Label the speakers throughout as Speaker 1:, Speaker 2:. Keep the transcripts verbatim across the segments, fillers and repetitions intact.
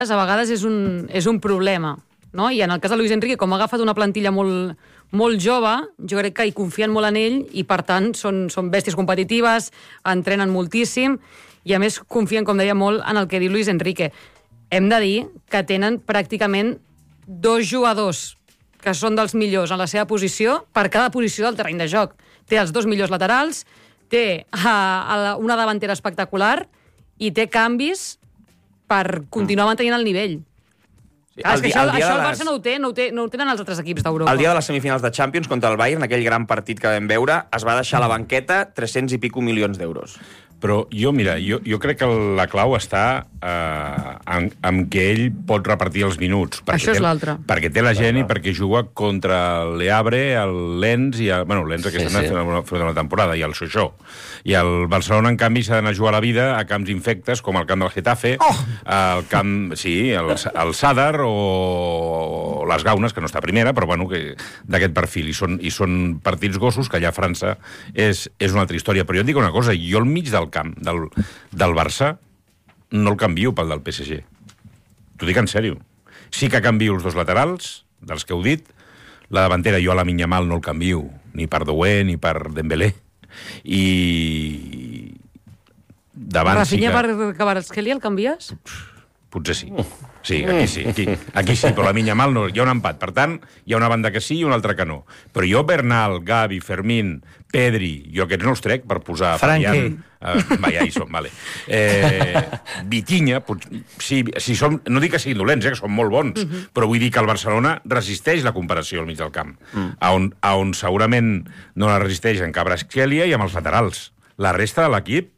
Speaker 1: a vegades és un, és un problema, no? I en el cas de Luis Enrique, com ha agafat una plantilla molt, molt jove, jo crec que hi confien molt en ell i, per tant, són, són bèsties competitives, entrenen moltíssim i, a més, confien, com deia, molt en el que diu Luis Enrique. Hem de dir que tenen pràcticament dos jugadors que són dels millors en la seva posició per cada posició del terreny de joc. Té els dos millors laterals, té uh, una davantera espectacular i té canvis per continuar mantenint el nivell. Sí, ah, el, és que això, el, això el Barça les... no, ho té, no, ho té, no ho tenen els altres equips d'Europa.
Speaker 2: El dia de les semifinals de Champions contra el Bayern, aquell gran partit que vam veure, es va deixar a la banqueta tres-cents i pico milions d'euros.
Speaker 3: Però jo, mira, jo, jo crec que la clau està eh, en, en què ell pot repartir els minuts.
Speaker 1: Això és l'altre.
Speaker 3: Perquè té la gent i perquè juga contra l'Eabre, el Lens, i el, bueno, Lens aquesta sí, sí. Una, una temporada, i el Sochó. I el Barcelona, en canvi, s'ha d'anar a jugar a la vida a camps infectes, com el camp del Getafe, oh! el camp, sí, el, el Sadar o les Gaunes, que no està a primera, però bueno, que d'aquest perfil. I són, i són partits gossos que allà a França és, és una altra història. Però jo et dic una cosa, jo al mig del camp del, del Barça no el canvio pel del P S G. T'ho dic en sèrio. Sí que canvio els dos laterals, dels que heu dit. La davantera jo a la Yamal no el canvio, ni per Doué ni per Dembélé. I davant
Speaker 1: Rafinha
Speaker 3: sí que...
Speaker 1: per Kvaratskhelia el canvies?
Speaker 3: Potser sí. Sí, aquí sí. Aquí, aquí sí, però la Yamal no. Hi ha un empat. Per tant, hi ha una banda que sí i una altra que no. Però jo, Bernal, Gavi, Fermín, Pedri, jo aquests no els trec per posar...
Speaker 4: Franqui.
Speaker 3: Uh, va, ja hi som, vale. Eh, Vitinha, pot, sí, si som, no dic que siguin dolents, eh, que són molt bons, uh -huh. però vull dir que el Barcelona resisteix la comparació al mig del camp, uh. a, on, a on segurament no la resisteix en Kvaratskhelia i amb els laterals. La resta de l'equip...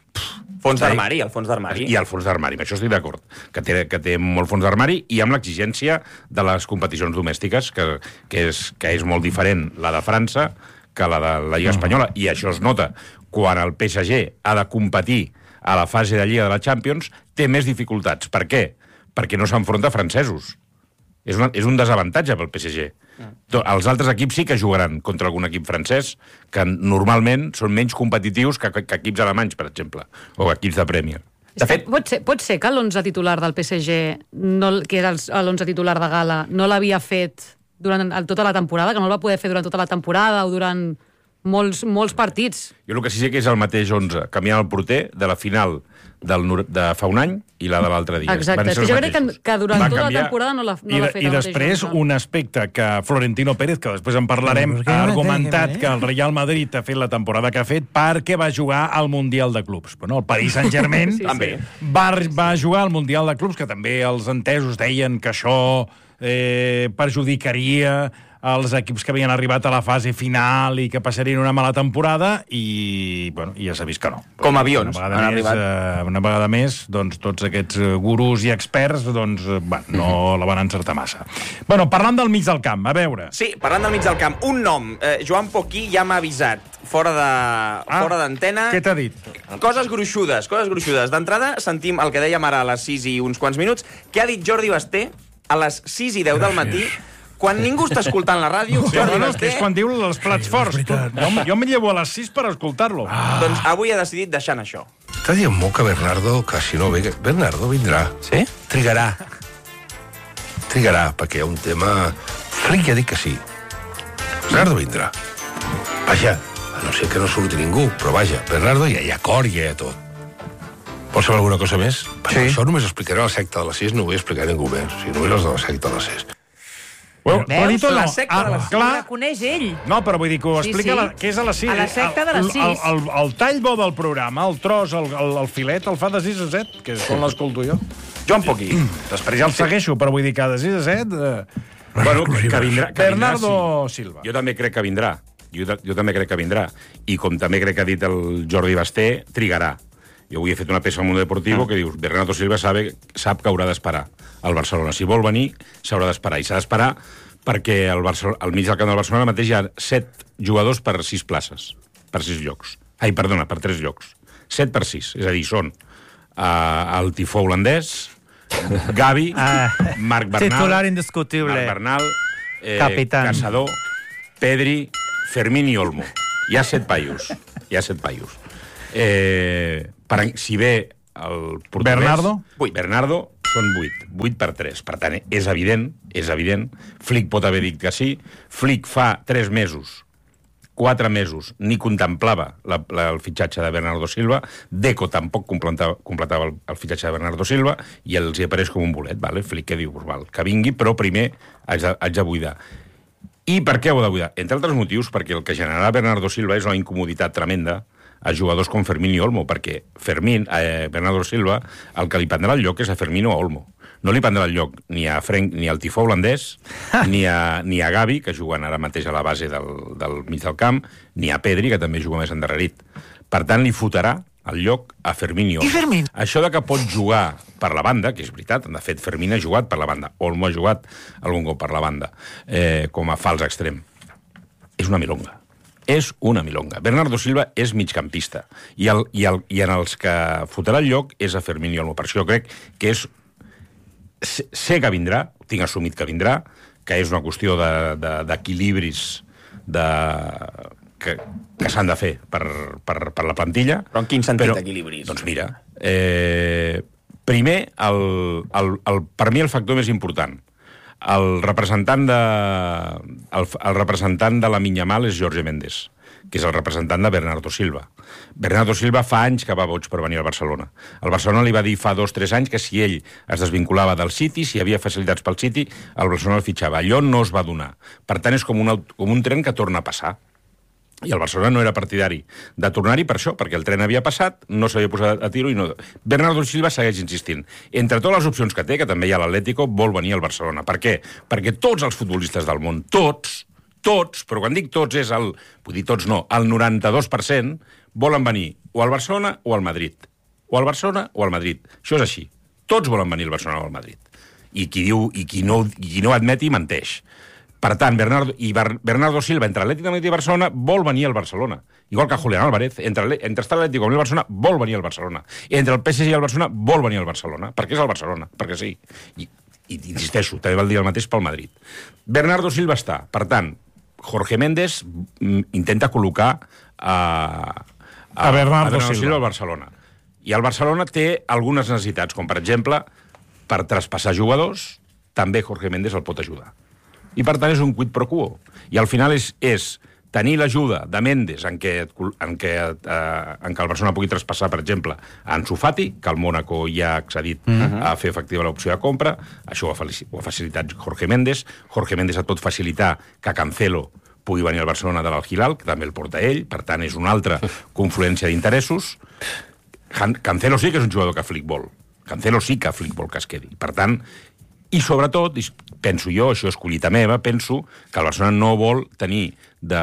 Speaker 2: Fons d'armari, el fons d'armari.
Speaker 3: I el fons d'armari, amb això estic d'acord, que té, que té molt fons d'armari i amb l'exigència de les competicions domèstiques, que, que, és, que és molt diferent la de França que la de la Lliga Espanyola, i això es nota quan el P S G ha de competir a la fase de Lliga de la Champions, té més dificultats. Per què? Perquè no s'enfronta a francesos. És, una, és un desavantatge pel P S G. Mm. Els altres equips sí que jugaran contra algun equip francès, que normalment són menys competitius que, que equips alemanys, per exemple, o equips de Premier.
Speaker 1: De fet, pot ser, pot ser que l'onze titular del P S G, no, que era l'onze titular de gala, no l'havia fet durant tota la temporada, que no el va poder fer durant tota la temporada o durant molts, molts partits.
Speaker 3: Jo el que sí sé que és el mateix onze, canviant el porter de la final del, de fa un any i la de l'altre dia.
Speaker 1: Exacte, és que jo crec que, que durant va tota canviar... la temporada no l'ha no fet
Speaker 5: I, i després onze. Un aspecte que Florentino Pérez, que després en parlarem, ha argumentat que el Real Madrid ha fet la temporada que ha fet perquè va jugar al Mundial de Clubs. Bueno, el Paris Saint-Germain sí, sí. Va, va jugar al Mundial de Clubs, que també els entesos deien que això eh, perjudicaria els equips que havien arribat a la fase final i que passarien una mala temporada i, bueno, ja s'ha vist que no.
Speaker 2: Com avions.
Speaker 5: Una vegada, més, eh, una vegada més, doncs, tots aquests gurus i experts doncs, bueno, no la van encertar massa. Bueno, parlant del mig del camp, a veure.
Speaker 2: Sí, parlant del mig del camp, un nom. Eh, Joan Poquí ja m'ha avisat, fora de
Speaker 5: ah,
Speaker 2: fora d'antena.
Speaker 5: Què t'ha dit?
Speaker 2: Coses gruixudes, coses gruixudes. D'entrada, sentim el que dèiem ara a les sis i uns quants minuts, que ha dit Jordi Basté a les sis i deu del matí, quan ningú està escoltant la ràdio,
Speaker 5: sí, Jordi bueno, Basté... És quan diu els plats forts. Jo, jo me llevo a les sis per escoltar-lo.
Speaker 2: Ah. Doncs avui ha decidit deixar això.
Speaker 6: Està dient molt que Bernardo quasi no ve. Bernardo vindrà.
Speaker 2: Sí?
Speaker 6: Trigarà. Trigarà, perquè hi ha un tema... Flick ja dic que sí. Bernardo vindrà. Vaja, a no ser que no surti ningú, però vaja, Bernardo ja hi ha cor, ja hi ha tot. Vols saber alguna cosa més? Sí. Això només explicaré a la secta de les sis, no ho vull explicar a ningú més. O sigui, només els de la secta de les sis.
Speaker 1: Well,
Speaker 4: Veus?
Speaker 1: No.
Speaker 4: La secta de les sis.
Speaker 1: Clar.
Speaker 4: Ho reconeix ell.
Speaker 5: No, però vull dir que ho explica, sí, sí. La, que és a les sis.
Speaker 4: A la secta de les sis.
Speaker 5: El, el, el, el tall bo del programa, el tros, el, el, el filet, el fa de sis a set, que és com l'escolto jo.
Speaker 2: Joan Poquí.
Speaker 5: Després ja el segueixo, però vull dir que de sis a set... Eh...
Speaker 3: Bueno, que vindrà, que
Speaker 5: Bernardo
Speaker 3: vindrà, sí.
Speaker 5: Silva.
Speaker 3: Jo també crec que vindrà. Jo, jo també crec que vindrà. I com també crec que ha dit el Jordi Basté, trigarà. Jo avui he fet una peça al Mundo Deportivo mm. que dius Bernardo Silva sabe, sap que haurà d'esperar al Barcelona. Si vol venir, s'haurà d'esperar. I s'ha d'esperar perquè al, Barcelona, al mig del camp del Barcelona mateix hi ha set jugadors per sis places, per sis llocs. Ai, perdona, per tres llocs. Set per sis. És a dir, són uh, el tifó holandès, Gavi, ah, Marc Bernal...
Speaker 4: Titular indiscutible.
Speaker 3: Marc Bernal, eh,
Speaker 4: Capitán.
Speaker 3: Caçador, Pedri, Fermín i Olmo. Hi ha set paios. Hi ha set paios. Eh, per, si ve el portuguès...
Speaker 5: Bernardo?
Speaker 3: Ui, Bernardo, són vuit. vuit per tres. Per tant, és evident, és evident, Flick pot haver dit que sí, Flick fa tres mesos, quatre mesos, ni contemplava la, la, el fitxatge de Bernardo Silva, Deco tampoc completava, completava el, el fitxatge de Bernardo Silva, i els hi apareix com un bolet, vale? Flick que diu, pues, val, que vingui, però primer haig de, haig de buidar. I per què ho ha de buidar? Entre altres motius, perquè el que generarà Bernardo Silva és una incomoditat tremenda a jugadors com Fermín i Olmo, perquè Fermín, eh, Bernardo Silva, el que li prendrà el lloc és a Fermín o a Olmo. No li prendrà el lloc ni a Frank, ni al tifó holandès, ni a, ni a Gavi, que juguen ara mateix a la base del, del mig del camp, ni a Pedri, que també juga més endarrerit. Per tant, li fotrà el lloc a Fermín i Olmo.
Speaker 4: I Fermín?
Speaker 3: Això de que pot jugar per la banda, que és veritat, de fet, Fermín ha jugat per la banda, Olmo ha jugat algun cop per la banda, eh, com a fals extrem. És una milonga. És una milonga. Bernardo Silva és migcampista, i, el, i, el, i en els que fotrà el lloc és a Fermín i Olmo. Per això jo crec que és... Sé que vindrà, tinc assumit que vindrà, que és una qüestió d'equilibris de, de, que, que s'han de fer per, per, per la plantilla.
Speaker 2: Però en quin sentit equilibris?
Speaker 3: Doncs mira, eh, primer, el, el, el, per mi el factor més important, el representant de, el, el representant de la Minyamal és Jorge Méndez, que és el representant de Bernardo Silva. Bernardo Silva fa anys que va boig per venir al Barcelona. El Barcelona li va dir fa dos o tres anys que si ell es desvinculava del City, si hi havia facilitats pel City, el Barcelona el fitxava. Allò no es va donar. Per tant, és com un, com un tren que torna a passar. I el Barcelona no era partidari de tornar-hi per això, perquè el tren havia passat, no s'havia posat a tiro i no... Bernardo Silva segueix insistint. Entre totes les opcions que té, que també hi ha l'Atlético, vol venir al Barcelona. Per què? Perquè tots els futbolistes del món, tots, tots, però quan dic tots és el... Vull dir tots no, el noranta-dos per cent volen venir o al Barcelona o al Madrid. O al Barcelona o al Madrid. Això és així. Tots volen venir al Barcelona o al Madrid. I qui diu, i qui no, i qui no admeti, menteix. Per tant, Bernardo, i Bar, Bernardo Silva, entre Atlètic de Madrid i Barcelona, vol venir al Barcelona. Igual que Julián Álvarez, entre, entre estar l'Atlètic i el Barcelona, vol venir al Barcelona. I entre el P S G i el Barcelona, vol venir al Barcelona. Perquè és el Barcelona, perquè sí. I, i insisteixo, també val dir el mateix pel Madrid. Bernardo Silva està. Per tant, Jorge Méndez intenta col·locar a, a,
Speaker 5: a Bernardo, a Bernardo
Speaker 3: Silva. Silva al Barcelona. I el Barcelona té algunes necessitats, com per exemple, per traspassar jugadors, també Jorge Méndez el pot ajudar. I per tant és un quid pro quo. I al final és, és tenir l'ajuda de Méndez en què, en, què, eh, en què el Barcelona pugui traspassar, per exemple, a Ansu Fati, que el Mónaco ja ha accedit uh-huh. a fer efectiva l'opció de compra. Això ho ha, ho ha facilitat Jorge Méndez. Jorge Méndez et pot facilitar que Cancelo pugui venir al Barcelona de l'Al-Hilal, que també el porta ell, per tant és una altra confluència d'interessos. Cancelo sí que és un jugador que Flick vol. Cancelo sí que Flick vol que es quedi. Per tant, i sobretot, penso jo, això és collita meva, penso que el Barcelona no vol tenir de,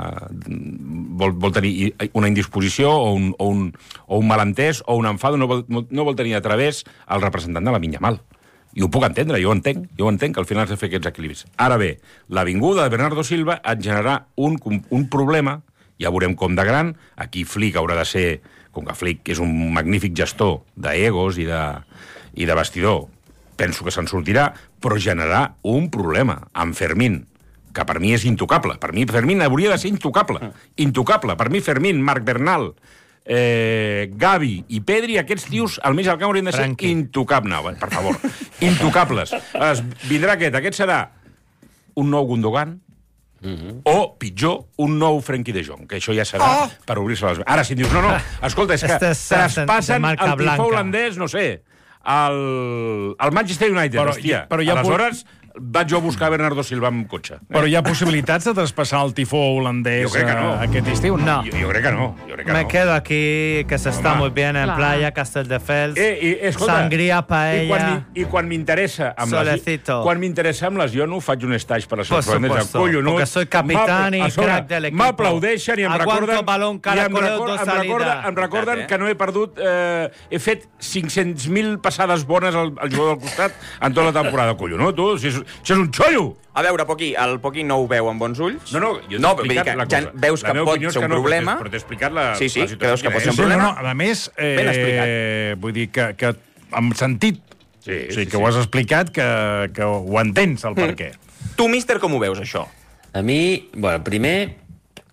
Speaker 3: vol, vol tenir una indisposició o un, o, un, o un malentès o un enfado, no vol, no vol tenir a través el representant de la Minyamal. I ho puc entendre, jo ho entenc, jo ho entenc, que al final s'ha de fer aquests equilibris. Ara bé, la vinguda de Bernardo Silva et generarà un, un problema, ja veurem com de gran, aquí Flick haurà de ser, com que Flick és un magnífic gestor d'egos i de, i de vestidor, penso que se'n sortirà, però generarà un problema amb Fermín, que per mi és intocable. Per mi Fermín hauria de ser intocable. Intocable. Per mi Fermín, Marc Bernal, eh, Gavi i Pedri, aquests tios al mig del camp haurien de ser intocables. No, per favor. Intocables. Es, vindrà aquest. Aquest serà un nou Gundogan, Uh-huh. o, pitjor, un nou Frenkie de Jong, que això ja serà oh! per obrir-se les... Ara, si em dius, no, no, escolta, és que traspassen el tifó holandès, no sé, el, el Manchester United, però, hòstia. Però ja aleshores vaig jo a buscar Bernardo Silva amb cotxe. Eh?
Speaker 5: Però hi ha possibilitats de traspassar el tifó holandès
Speaker 3: no.
Speaker 5: aquest estiu?
Speaker 4: No.
Speaker 3: Jo, jo crec que no. Jo crec que
Speaker 4: Me
Speaker 3: no.
Speaker 4: quedo aquí, que se está muy bien en
Speaker 1: Clar.
Speaker 4: playa, Castelldefels,
Speaker 3: eh, i, escolta,
Speaker 4: sangria, paella...
Speaker 3: I quan m'interessa...
Speaker 4: Solecito.
Speaker 3: Quan m'interessa amb les jo no faig un stage per a
Speaker 4: Por supuesto, porque soy capitán y crack del equipo.
Speaker 3: M'aplaudeixen i em
Speaker 4: Aguanto
Speaker 3: recorden...
Speaker 4: balón,
Speaker 3: i em,
Speaker 4: caracoleo,
Speaker 3: record,
Speaker 4: dos
Speaker 3: em, recorden,
Speaker 4: salidas.
Speaker 3: em recorden que no he perdut... Eh, he fet cinc-cents mil passades bones al, al jugador del costat en tota la temporada. Collonó, tu, si és, si és un xollo!
Speaker 2: A veure, Poquí, el Poquí no ho veu amb bons ulls?
Speaker 3: No, no, jo t'he
Speaker 2: no,
Speaker 3: explicat
Speaker 2: que
Speaker 3: la
Speaker 2: ja
Speaker 3: cosa.
Speaker 2: veus que pot ser un
Speaker 3: no,
Speaker 2: problema.
Speaker 3: Però t'he explicat la,
Speaker 2: sí, sí,
Speaker 3: la situació.
Speaker 2: que veus que pot ser un
Speaker 5: Sí,
Speaker 2: problema.
Speaker 5: no, no, a més,
Speaker 2: Ben explicat.
Speaker 5: eh, vull dir que, que amb sentit,
Speaker 3: Sí,
Speaker 5: o sigui,
Speaker 3: sí,
Speaker 5: que
Speaker 3: sí.
Speaker 5: ho has explicat, que, que ho entens, el per què.
Speaker 2: Tu, míster, com ho veus, això?
Speaker 7: A mi, bueno, primer,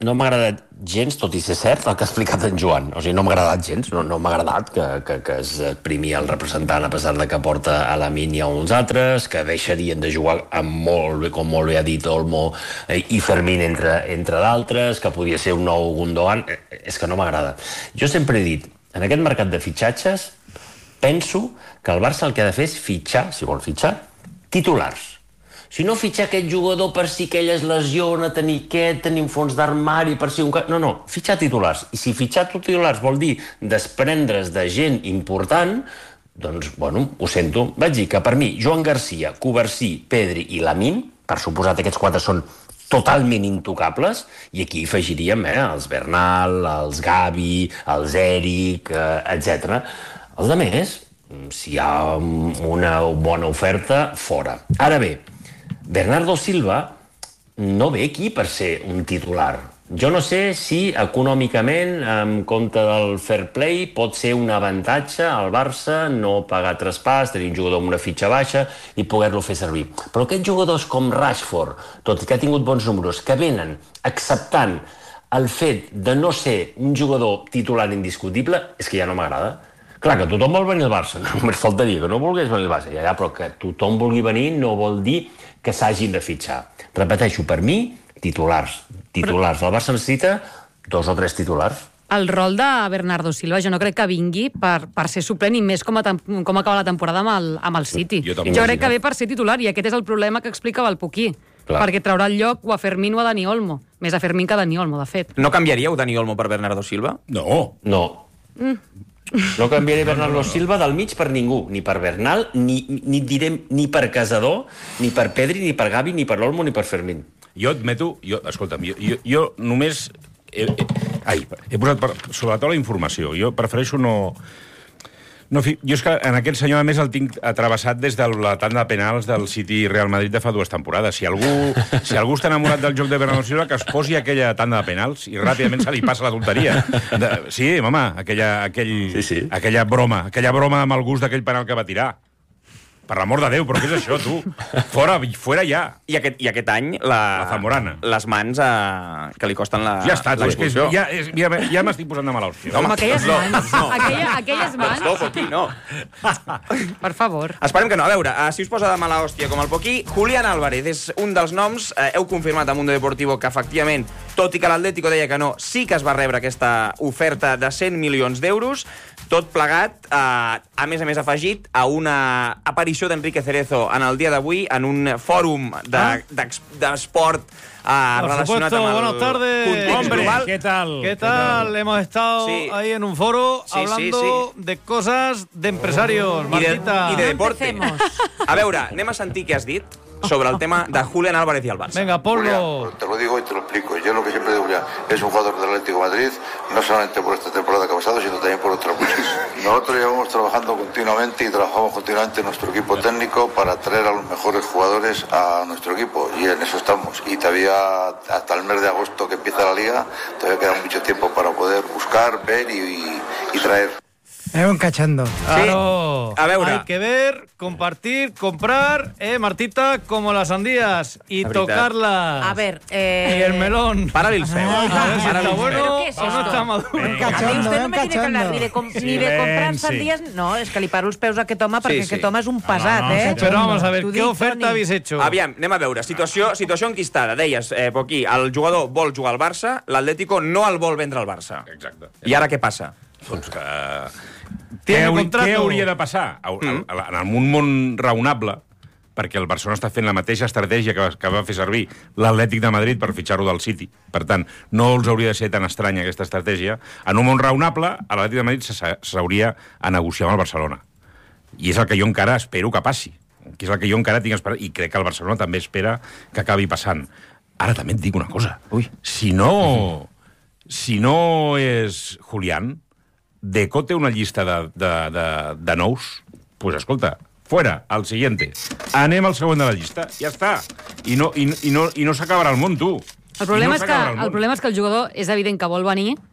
Speaker 7: no m'ha agradat gens, tot i ser cert, el que ha explicat en Joan. O sigui, no m'ha agradat gens, no, no m'ha agradat que, que, que es primi el representant a pesar de que porta a la Min i a uns altres, que deixarien de jugar amb molt bé, com molt bé ha dit Olmo eh, i Fermín, entre, entre d'altres, que podia ser un nou Gundogan. Eh, és que no m'agrada. Jo sempre he dit, en aquest mercat de fitxatges, penso que el Barça el que ha de fer és fitxar, si vol fitxar, titulars. Si no fitxar aquest jugador per si aquell es lesiona, tenir aquest, tenir un fons d'armari, per si un... No, no, fitxar titulars. I si fitxar titulars vol dir desprendre's de gent important, doncs, bueno, ho sento. Vaig dir que per mi, Joan Garcia, Covarsí, Pedri i Lamine, per suposat aquests quatre són totalment intocables, i aquí afegiríem eh, els Bernal, els Gavi, els Eric, eh, etcètera. Els altres, si hi ha una bona oferta, fora. Ara bé, Bernardo Silva no ve aquí per ser un titular. Jo no sé si econòmicament, en compte del fair play, pot ser un avantatge al Barça no pagar traspàs, tenir un jugador amb una fitxa baixa i poder-lo fer servir. Però aquests jugadors com Rashford, tot i que ha tingut bons números, que venen acceptant el fet de no ser un jugador titular indiscutible, és que ja no m'agrada. Clar, que tothom vol venir al Barça, només faltaria que no volgués venir al Barça, ja, ja, però que tothom vulgui venir no vol dir que s'hagin de fitxar. Repeteixo, per mi, titulars. Titulars. El Barça necessita dos o tres titulars.
Speaker 1: El rol de Bernardo Silva jo no crec que vingui per, per ser suplent i més com, a, com acaba la temporada amb el, amb el City. Jo, jo crec que ve per ser titular i aquest és el problema que explicava el Puquí. Clar. Perquè traurà el lloc o a Fermín o a Dani Olmo. Més a Fermín que a Dani Olmo, de fet.
Speaker 2: No canviaríeu Dani Olmo per Bernardo Silva?
Speaker 3: No.
Speaker 7: No. Mm. No canviaré Bernardo Silva del mig per ningú, ni per Bernal, ni, ni, direm, ni per Casador, ni per Pedri, ni per Gavi, ni per Olmo, ni per Fermín.
Speaker 3: Jo admeto, jo, escolta'm, jo, jo, jo només he, he, ai, he posat per, sobre la taula informació. Jo prefereixo no... No, jo és que en aquest senyor, a més, el tinc atravessat des de la tanda de penals del City Real Madrid de fa dues temporades. Si algú, si algú està enamorat del joc de Bernardo Silva, que es posi aquella tanda de penals i ràpidament se li passa la tonteria. De, sí, home, aquella, aquell, sí, sí. aquella broma, aquella broma amb el gust d'aquell penal que va tirar. Per l'amor de Déu, però què és això, tu? Fora, fora ja.
Speaker 2: I aquest, i aquest any, la,
Speaker 3: la Zamorana.
Speaker 2: Les mans eh, que li costen la...
Speaker 3: Ja està, és que és, ja, és, ja, ja m'estic posant de mala hòstia.
Speaker 1: No, home, aquelles no, mans. No. Aquella, aquelles mans.
Speaker 2: No, Poquí, no.
Speaker 1: Per favor.
Speaker 2: Esperem que no. A veure, si us posa de mala hòstia com el Poquí, Julián Álvarez és un dels noms. Eh, heu confirmat a Mundo Deportivo que, efectivament, tot i que l'Atlético deia que no, sí que es va rebre aquesta oferta de cent milions d'euros, tot plegat, eh, a més a més afegit, a una aparició d'Enrique Cerezo en el dia d'avui en un fòrum d'esport de, de uh, relacionat
Speaker 4: supuesto,
Speaker 2: amb el
Speaker 4: buenas tardes.
Speaker 2: context
Speaker 4: Hombre,
Speaker 2: global.
Speaker 5: ¿Qué tal?
Speaker 4: ¿Qué tal? Hemos estado
Speaker 2: sí.
Speaker 4: ahí en un foro
Speaker 2: sí,
Speaker 4: hablando
Speaker 2: sí, sí.
Speaker 4: de cosas de empresarios, Martita.
Speaker 2: I de, i de deporte. A veure, anem a sentir què has dit sobre el tema de Julián Álvarez y al Barça.
Speaker 4: Venga, Pablo.
Speaker 8: Te lo digo y te lo explico. Yo lo que siempre digo ya, es un jugador del Atlético de Madrid, no solamente por esta temporada que ha pasado, sino también por otras muchas. Nosotros llevamos trabajando continuamente y trabajamos continuamente en nuestro equipo técnico para traer a los mejores jugadores a nuestro equipo, y en eso estamos. Y todavía hasta el mes de agosto que empieza la liga, todavía queda mucho tiempo para poder buscar, ver y, y, y traer.
Speaker 9: Es un cachondo.
Speaker 4: Claro.
Speaker 2: A veure.
Speaker 4: Hay que ver, compartir, comprar, eh, Martita, como las sandías, y tocarlas.
Speaker 10: A ver, eh...
Speaker 4: Y el melón.
Speaker 2: Para-li els peus.
Speaker 4: A ver si
Speaker 2: Para-li
Speaker 4: está
Speaker 2: els
Speaker 4: bueno
Speaker 10: ¿Pero qué es
Speaker 4: o no
Speaker 10: esto?
Speaker 4: está maduro.
Speaker 9: Un
Speaker 10: A
Speaker 9: cachondo,
Speaker 10: mí usted
Speaker 9: eh,
Speaker 10: no
Speaker 9: un
Speaker 10: me tiene que hablar
Speaker 9: cachondo.
Speaker 10: ni de, com ni de comprar sandías, no, es que li paro els peus a aquest home perquè
Speaker 2: Sí, sí.
Speaker 10: aquest home és un pesat,
Speaker 5: No, no,
Speaker 10: eh?
Speaker 4: Pero vamos a ver,
Speaker 10: T'ho
Speaker 4: ¿qué
Speaker 10: dic,
Speaker 4: oferta
Speaker 10: Toni.
Speaker 4: habéis hecho?
Speaker 2: Aviam, anem a veure. Situació, situació enquistada. Deies, eh, Poquí, el jugador vol jugar al Barça, l'Atlético no el vol vendre al Barça.
Speaker 3: Exacte.
Speaker 2: I ara què passa?
Speaker 3: Doncs que...
Speaker 4: Tiene
Speaker 3: què, hauri,
Speaker 4: contrato.
Speaker 3: què hauria de passar? Mm. En un món raonable, perquè el Barcelona està fent la mateixa estratègia que va, que va fer servir l'Atlètic de Madrid per fitxar-ho del City. Per tant, no els hauria de ser tan estranya aquesta estratègia. En un món raonable, l'Atlètic de Madrid s'hauria a negociar amb el Barcelona. I és el que jo encara espero que passi. Que és el que jo encara tinc esperat, i crec que el Barcelona també espera que acabi passant. Ara també et dic una cosa. Ui. Si no... Si no és Julián, Deco té una llista de, de, de, de nous, pues escolta, fuera, al siguiente. Anem al següent de la llista, ja està. I no, i, i no, i no s'acabarà el món, tu.
Speaker 1: El problema,
Speaker 3: no
Speaker 1: és que, el, el problema és que el jugador és evident que vol venir,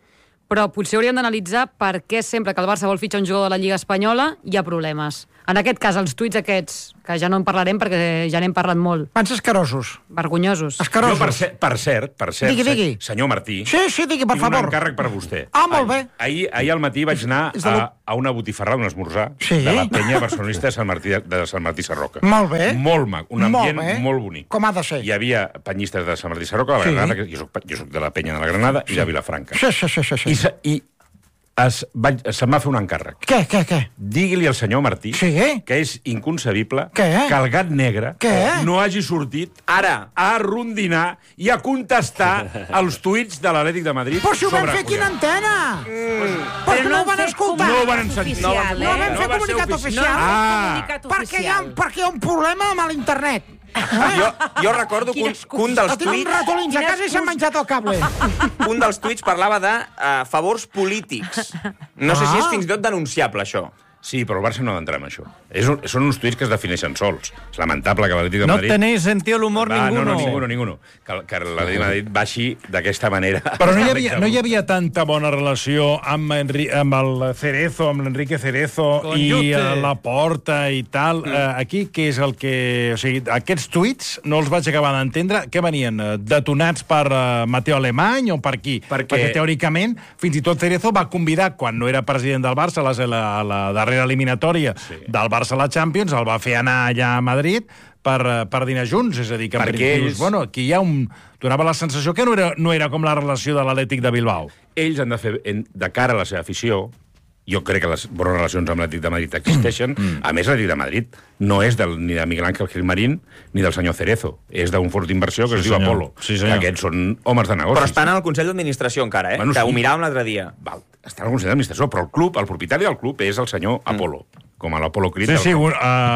Speaker 1: però potser hauríem d'analitzar per què sempre que el Barça vol fitxar un jugador de la Lliga Espanyola hi ha problemes. En aquest cas, els tuits aquests, que ja no en parlarem perquè ja n'hem parlat molt.
Speaker 9: Van ser escarosos.
Speaker 1: Vergonyosos.
Speaker 9: Escarosos.
Speaker 3: No, per, cert, per cert, per cert,
Speaker 9: digui, digui.
Speaker 3: senyor Martí...
Speaker 9: Sí, sí, digui, per favor.
Speaker 3: Tinc un encàrrec per vostè.
Speaker 9: Ah, molt bé.
Speaker 3: Ahir, ahir al matí vaig anar a, a una botifarrada, un esmorzar,
Speaker 9: sí?
Speaker 3: de la penya barcelonista de Sant Martí, de Sant Martí Sarroca.
Speaker 9: Molt bé.
Speaker 3: Molt mac, un ambient
Speaker 9: molt,
Speaker 3: molt bonic.
Speaker 9: Com ha de ser.
Speaker 3: Hi havia penyistes de Sant Martí Sarroca, la Granada, sí. que jo soc, jo soc de la penya de la Granada, sí. i de Vilafranca.
Speaker 9: Sí, sí, sí. sí, sí.
Speaker 3: I, i es, vaig, se'm va fer un encàrrec.
Speaker 9: Què, què, què?
Speaker 3: Digui-li al senyor Martí
Speaker 9: sí?
Speaker 3: que és inconcebible
Speaker 9: què?
Speaker 3: que el gat negre
Speaker 9: què?
Speaker 3: no hagi sortit ara a rondinar i a contestar els tuits de l'Atlètic de Madrid.
Speaker 9: Però si ho vam fer aquí en antena! Mm. Perquè no, no ho van escoltar.
Speaker 3: No ho van sentir.
Speaker 9: No, eh? no vam fer no comunicat oficial.
Speaker 10: No,
Speaker 3: ah.
Speaker 10: comunicat
Speaker 9: perquè, hi ha, perquè hi ha un problema amb l'internet.
Speaker 2: Jo, jo recordo que un, que un dels
Speaker 9: tuits... Tinc ratolins a casa i s'han menjat el cable.
Speaker 2: Un dels tuits parlava de uh, favors polítics. No sé ah. si és fins i tot denunciable, això.
Speaker 3: Sí, però el Barça no ha d'entrar en això. És un, són uns tuits que es defineixen sols. És lamentable que l'Atlètic de Madrid...
Speaker 4: No tenéis sentido el humor
Speaker 3: va,
Speaker 4: ninguno.
Speaker 3: No, no, ninguno, ninguno. Que, que l'Atlètic de Madrid baixi d'aquesta manera.
Speaker 5: Però no hi, havia, no hi havia tanta bona relació amb, Enri, amb el Cerezo, amb l'Enrique Cerezo Con i Jute. La Porta i tal. Mm. Uh, aquí, què és el que... O sigui, aquests tuits no els vaig acabar d'entendre. Què venien? Detonats per uh, Mateo Alemany o per qui?
Speaker 3: Perquè...
Speaker 5: Perquè teòricament, fins i tot Cerezo va convidar, quan no era president del Barça, a la, a la darrera eliminatòria sí. del Barça a la Champions, el va fer anar allà a Madrid per, per dinar junts, és a dir, que en principi, ells... bueno, aquí hi ha un... donava la sensació que no era, no era com la relació de l'Atlètic de Bilbao.
Speaker 3: Ells han de fer, en, de cara a la seva afició, jo crec que les bones relacions amb l'Atlètic de Madrid existeixen, mm. a més l'Atlètic de Madrid no és del, ni de Miguel Ángel Gilmarín ni del senyor Cerezo, és d'un fons d'inversió que sí, es diu senyor. Apolo, sí, que aquests són homes de negocis.
Speaker 2: Però estan al Consell d'Administració encara, eh? Bueno, que sí. Ho miràvem l'altre dia.
Speaker 3: Val, estan al Consell d'Administració, però el club, el propietari del club és el senyor mm. Apolo, com a l'Apolo Crit.
Speaker 5: Sí, sí, un,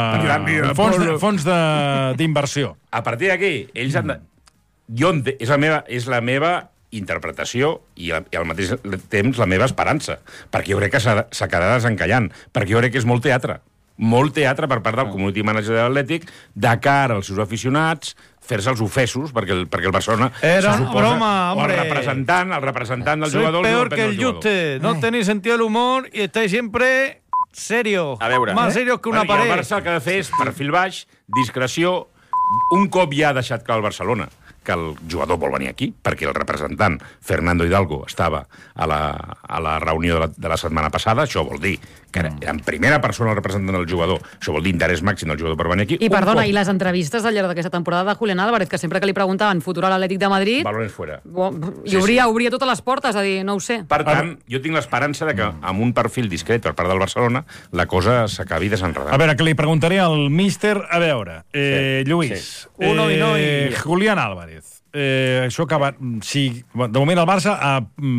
Speaker 5: uh, fons, de, fons d'inversió.
Speaker 3: A partir d'aquí, ells han de... Jo, és la meva, és la meva interpretació i, a, i al mateix temps la meva esperança, perquè jo crec que s'ha quedat desencallant, perquè jo crec que és molt teatre. Molt teatre per part del community manager de l'Atlètic de cara als seus aficionats, fer-se els ofessos, perquè el, perquè el Barcelona
Speaker 4: era
Speaker 3: se suposa,
Speaker 4: broma,
Speaker 3: o el representant, el representant del
Speaker 4: Soy
Speaker 3: jugador...
Speaker 4: peor que el Juste, no tenéis sentido del humor y estáis siempre serio.
Speaker 2: A veure.
Speaker 4: Más
Speaker 2: eh?
Speaker 4: serio que una
Speaker 3: bueno,
Speaker 4: pared.
Speaker 3: El Barça el que ha de fer és perfil baix, discreció, un cop ja ha deixat clar el Barcelona que el jugador vol venir aquí, perquè el representant Fernando Hidalgo estava a la, a la reunió de la, de la setmana passada, això vol dir que era, en primera persona el representant del jugador, això vol dir interès màxim del jugador per venir aquí.
Speaker 1: I perdona, cop... i les entrevistes al llarg d'aquesta temporada de Julián Álvarez, que sempre que li preguntaven futur a l'Atlètic de Madrid...
Speaker 3: Balones fuera.
Speaker 1: I sí, obria, sí. obria totes les portes, a dir, no ho sé.
Speaker 3: Per tant, jo tinc l'esperança de que amb un perfil discret per part del Barcelona la cosa s'acabi desenredant.
Speaker 5: A veure, que li preguntaré al míster, a veure, eh, sí, Lluís,
Speaker 4: sí. Uno
Speaker 5: eh,
Speaker 4: i no i...
Speaker 5: Julián Álvarez. Eh, això que va, si, de moment el Barça ha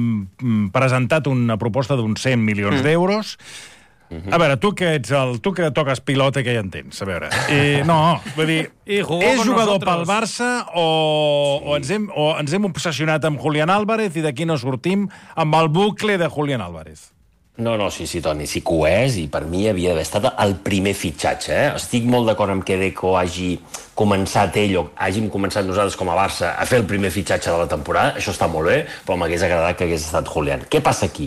Speaker 5: mm, presentat una proposta d'uns cent milions mm. d'euros. A veure, tu que ets el, tu que toques pilota, que ja entens, a veure. Eh, no, vull dir, és jugador nosotros. Pel Barça o, sí. o, ens hem, o ens hem obsessionat amb Julián Álvarez i d'aquí no sortim amb el bucle de Julián Álvarez?
Speaker 7: No, no, sí, sí, Toni, sí que ho és, i per mi havia d'haver estat el primer fitxatge. Eh? Estic molt d'acord amb que Deco hagi començat ell, o hàgim començat nosaltres com a Barça a fer el primer fitxatge de la temporada, això està molt bé, però m'hagués agradat que hagués estat Julián. Què passa aquí?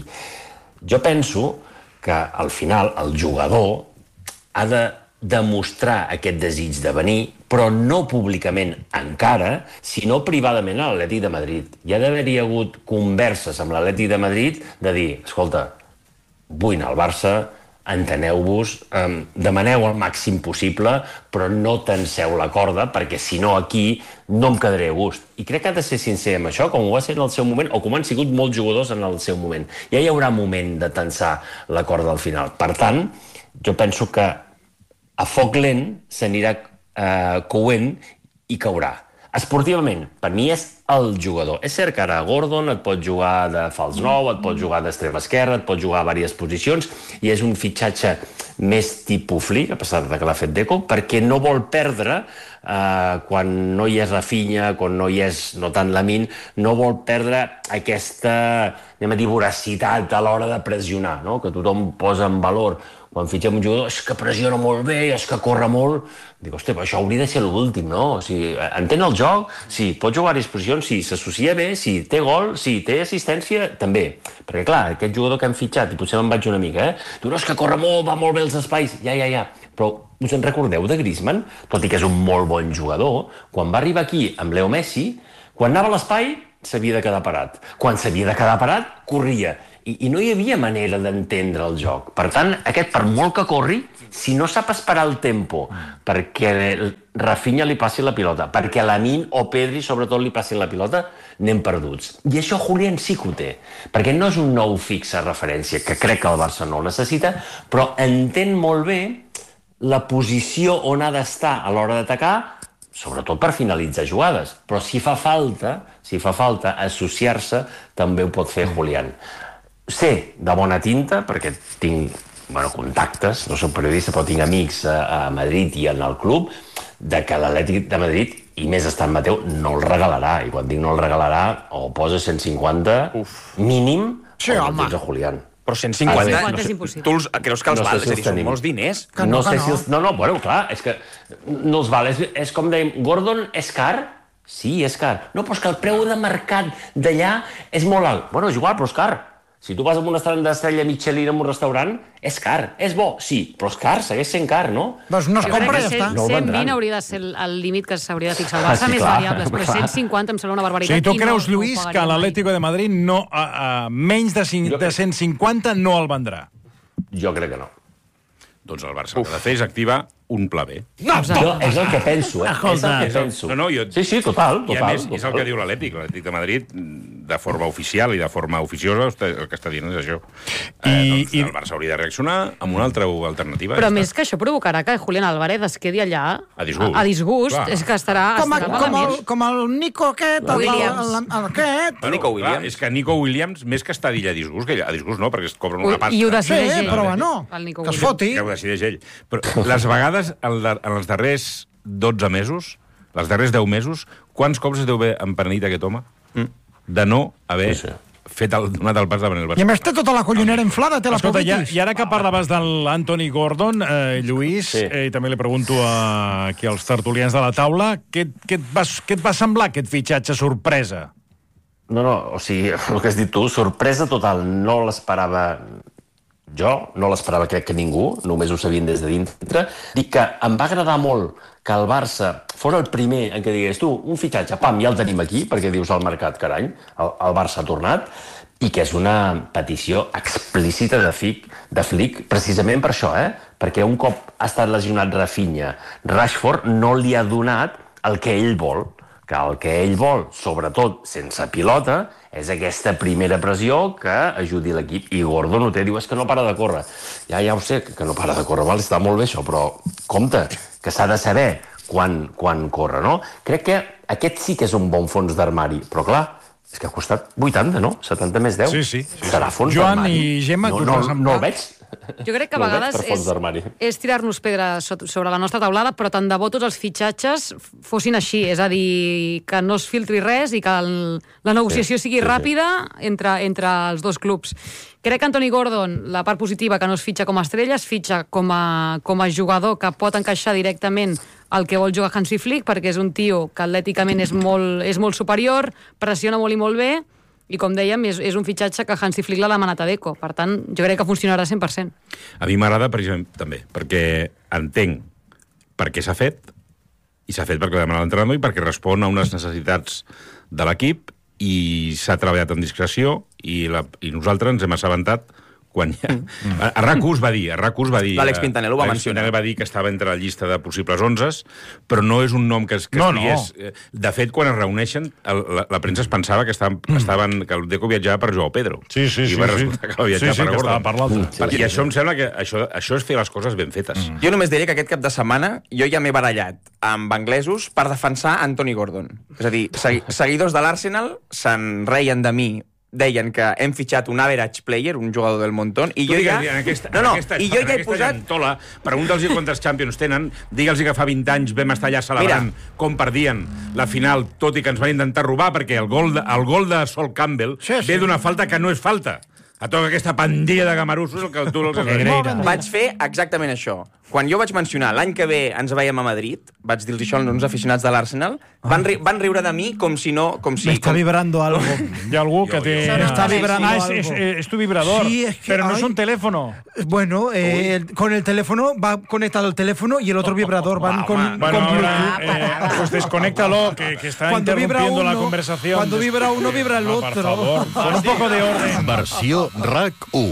Speaker 7: Jo penso que al final el jugador ha de demostrar aquest desig de venir, però no públicament encara, sinó privadament a l'Atlètic de Madrid. Hi ha d'haver-hi hagut converses amb l'Atlètic de Madrid de dir, escolta, vull anar al Barça, enteneu-vos, eh, demaneu el màxim possible, però no tenseu la corda, perquè si no aquí no em quedaré a gust. I crec que ha de ser sincer amb això, com ho va ser en el seu moment, o com han sigut molts jugadors en el seu moment. Ja hi haurà moment de tensar la corda al final. Per tant, jo penso que a foc lent s'anirà eh, coent i caurà. Esportivament, per mi és el jugador. És cert que ara Gordon et pot jugar de fals nou, et pot jugar d'extrema esquerra, et pot jugar a diverses posicions, i és un fitxatge més tipus Flick, a pesar de que l'ha fet Deco, perquè no vol perdre, eh, quan no hi és Rafinha, quan no hi és no tant Lamine, no vol perdre aquesta, anem a dir, voracitat a l'hora de pressionar, no? Que tothom posa en valor quan fitxem un jugador, és que pressiona molt bé, és que corre molt... Dic, hòstia, però això hauria de ser l'últim, no? O sigui, entén el joc, sí, pot jugar a disposicions, sí, s'associa bé, sí, té gol, sí, té assistència, també. Perquè, clar, aquest jugador que hem fitxat, i potser me'n vaig una mica, eh? Diu, no, és que corre molt, va molt bé els espais, ja, ja, ja. Però us en recordeu de Griezmann? Tot i que és un molt bon jugador, quan va arribar aquí amb Leo Messi, quan anava a l'espai, s'havia de quedar parat. Quan s'havia de quedar parat, corria. I, I no hi havia manera d'entendre el joc. Per tant, aquest, per molt que corri, si no sap esperar el tempo perquè Rafinha li passi la pilota, perquè Lamine o Pedri, sobretot, li passi la pilota, anem perduts. I això Julián sí que ho té, perquè no és un nou fixa referència, que crec que el Barça no ho necessita, però entén molt bé la posició on ha d'estar a l'hora d'atacar, sobretot per finalitzar jugades. Però si fa falta, si fa falta associar-se, també ho pot fer Julián. Sé de bona tinta, perquè tinc bueno, contactes, no soc periodista, però tinc amics a, a Madrid i en el club, de que l'Atlètic de Madrid, i més estant Mateu, no el regalarà. I quan dic no el regalarà, o posa cent cinquanta Uf. mínim,
Speaker 9: sí,
Speaker 7: o el a Julián.
Speaker 2: Però cent cinquanta,
Speaker 1: ah,
Speaker 2: no
Speaker 1: és
Speaker 2: sé, tu els, creus que els
Speaker 7: no
Speaker 2: val?
Speaker 7: sé si
Speaker 2: és a dir, són molts diners.
Speaker 7: Que no, no sé no. si els... No, no, bueno, clar, és que no els val. És, és com dèiem, Gordon és car? Sí, és car. No, però és que el preu de mercat d'allà és molt alt. Bueno, és igual, però és car. Si tu vas a un restaurant d'estrella Michelin en un restaurant, és car. És bo, sí, però és car, segueix sent car, no?
Speaker 9: Doncs no es compra i ja està.
Speaker 1: No cent vint hauria de ser el límit que s'hauria de fixar. El Barça ah, sí, més clar, variables, però clar. cent cinquanta em sembla una barbaritat.
Speaker 5: Sí, tu creus,
Speaker 1: no,
Speaker 5: Lluís,
Speaker 1: no
Speaker 5: que l'Atlético de Madrid no, a, a, menys de, cinc, de cent cinquanta no el vendrà?
Speaker 7: Jo crec que no.
Speaker 3: Doncs el Barça el que ha de fer és activar un pla B.
Speaker 7: No, jo, és el que penso, eh? És el que penso.
Speaker 3: No, no, jo...
Speaker 7: Sí, sí, total, total.
Speaker 3: I a més,
Speaker 7: total.
Speaker 3: és el que diu l'Atlètic. L'Atlètic de Madrid, de forma oficial i de forma oficiosa, el que està dient és això. I, eh, doncs i... el Barça hauria de reaccionar amb una altra alternativa.
Speaker 1: Però més que això provocarà que Julián Álvarez es quedi allà
Speaker 3: a disgust.
Speaker 1: A, a disgust. Clar. És que estarà...
Speaker 9: Com, a,
Speaker 1: estarà
Speaker 9: com, el, com el Nico aquest, el,
Speaker 1: Williams.
Speaker 9: El, el, el, aquest.
Speaker 3: Bueno, Nico Williams. Clar, és que Nico Williams, més que està d'illa a disgust, que a disgust no, perquè es cobren una pasta.
Speaker 1: I ho decideix
Speaker 9: sí,
Speaker 1: ell.
Speaker 9: però bueno, que es foti.
Speaker 3: Que ho decideix ell. Però les vegades, en els darrers dotze mesos, els darrers deu mesos, quants cops es deu haver empenedit aquest home mm. de no haver sí, sí. fet el, donat el pas davant el Barça?
Speaker 9: I a més té tota la collonera inflada, té la
Speaker 5: Escolta, ja,
Speaker 9: provitis.
Speaker 5: I ara que parlaves de l'Anthony Gordon, eh, Lluís, sí. eh, i també li pregunto a, aquí als tertulians de la taula, què, què, et va, què et va semblar aquest fitxatge sorpresa?
Speaker 7: No, no, o sigui, el que has dit tu, sorpresa total, no l'esperava jo, no l'esperava crec que ningú, només ho sabien des de dintre. Dic que em va agradar molt que el Barça fos el primer en què digués tu, un fitxatge, pam, ja el tenim aquí, perquè dius al mercat, carany, el, el Barça ha tornat, i que és una petició explícita de Flick, de Flick, precisament per això, eh? Perquè un cop ha estat lesionat Rafinha, Rashford no li ha donat el que ell vol, que el que ell vol, sobretot sense pilota, és aquesta primera pressió que ajudi l'equip. I Gordon ho té, diu, és que no para de córrer. Ja, ja ho sé, que no para de córrer, val? Està molt bé això, però compte, que s'ha de saber quan, quan corre, no? Crec que aquest sí que és un bon fons d'armari, però clar, és que ha costat vuitanta, no? setanta més deu.
Speaker 5: Sí, sí. sí
Speaker 7: Serà fons
Speaker 5: Joan
Speaker 7: d'armari.
Speaker 5: i Gemma,
Speaker 7: no, no, no, no el veig.
Speaker 1: Jo crec que a vegades és, és tirar-nos pedra sobre la nostra taulada, però tant de bo tots els fitxatges fossin així, és a dir, que no es filtri res i que el, la negociació sí, sigui sí, ràpida sí. Entre, entre els dos clubs. Crec que Anthony Gordon, la part positiva, que no es fitxa com a estrella, es fitxa com a, com a jugador que pot encaixar directament el que vol jugar Hansi Flick, perquè és un tio que atlèticament és molt, és molt superior, pressiona molt i molt bé, i com dèiem, és, és un fitxatge que Hansi Flick l'ha demanat a Deco. Per tant, jo crec que funcionarà cent per cent.
Speaker 3: A mi m'agrada precisament també, perquè entenc per què s'ha fet, i s'ha fet perquè l'ha demanat l'entrenador i perquè respon a unes necessitats de l'equip, i s'ha treballat amb discreció, i, la, i nosaltres ens hem assabentat quan ja... Mm. A, a RAC1 va dir, a RAC1 va dir...
Speaker 2: L'Àlex Pintanel ho va mencionar.
Speaker 3: va dir que estava entre la llista de possibles onzes, però no és un nom que es, que no, estigués... No. De fet, quan es reuneixen, el, la, la premsa es pensava que estaven, mm. estaven, que el Deco viatjava per Joao Pedro.
Speaker 5: Sí, sí,
Speaker 3: I
Speaker 5: sí.
Speaker 3: va resultar
Speaker 5: sí.
Speaker 3: que va viatjar
Speaker 5: sí, sí,
Speaker 3: per Gordon.
Speaker 5: Per l'altre.
Speaker 3: Mm. Sí, I sí, això sí. em sembla que això, això és fer les coses ben fetes. Mm.
Speaker 2: Jo només diré que aquest cap de setmana jo ja m'he barallat amb anglesos per defensar Anthony Gordon. És a dir, segui, seguidors de l'Arsenal se'n reien de mi, deien que hem fitxat un average player, un jugador del montón, i
Speaker 3: tu
Speaker 2: jo ja...
Speaker 3: En aquesta,
Speaker 2: no, no,
Speaker 3: en aquesta,
Speaker 2: i jo ja he posat...
Speaker 3: Llentola, pregunta'ls quantes Champions tenen, digue'ls que fa vint anys vam estar allà celebrant Mira. com perdien la final, tot i que ens van intentar robar, perquè el gol de, el gol de Sol Campbell sí, sí. ve d'una falta que no és falta. a tota aquesta pandilla de gamarussos el que tu els has...
Speaker 2: Vaig fer exactament això. Quan jo vaig mencionar l'any que ve ens veiem a Madrid, vaig dir-los això als aficionats de l'Arsenal, van, ri van riure de mi com si no... Com si,
Speaker 9: Me está
Speaker 2: com...
Speaker 9: vibrando algo.
Speaker 5: Hi ha algú que té...
Speaker 9: Me está vibrando
Speaker 5: Ah,
Speaker 9: algo.
Speaker 5: es, es, es tu vibrador,
Speaker 9: Sí, es que,
Speaker 5: pero no
Speaker 9: ay.
Speaker 5: es un teléfono.
Speaker 9: Bueno, eh, el- con el teléfono va conectado el teléfono y el otro vibrador van con,
Speaker 5: Bueno,
Speaker 9: con
Speaker 5: ahora,
Speaker 9: Bluetooth.
Speaker 5: eh, pues desconéctalo, que, que está
Speaker 9: Cuando vibra
Speaker 5: interrumpiendo
Speaker 9: uno,
Speaker 5: la conversación.
Speaker 9: cuando vibra uno, vibra el
Speaker 5: No,
Speaker 9: otro.
Speaker 5: por favor, pon un poco de orden.
Speaker 11: Versió R A C u.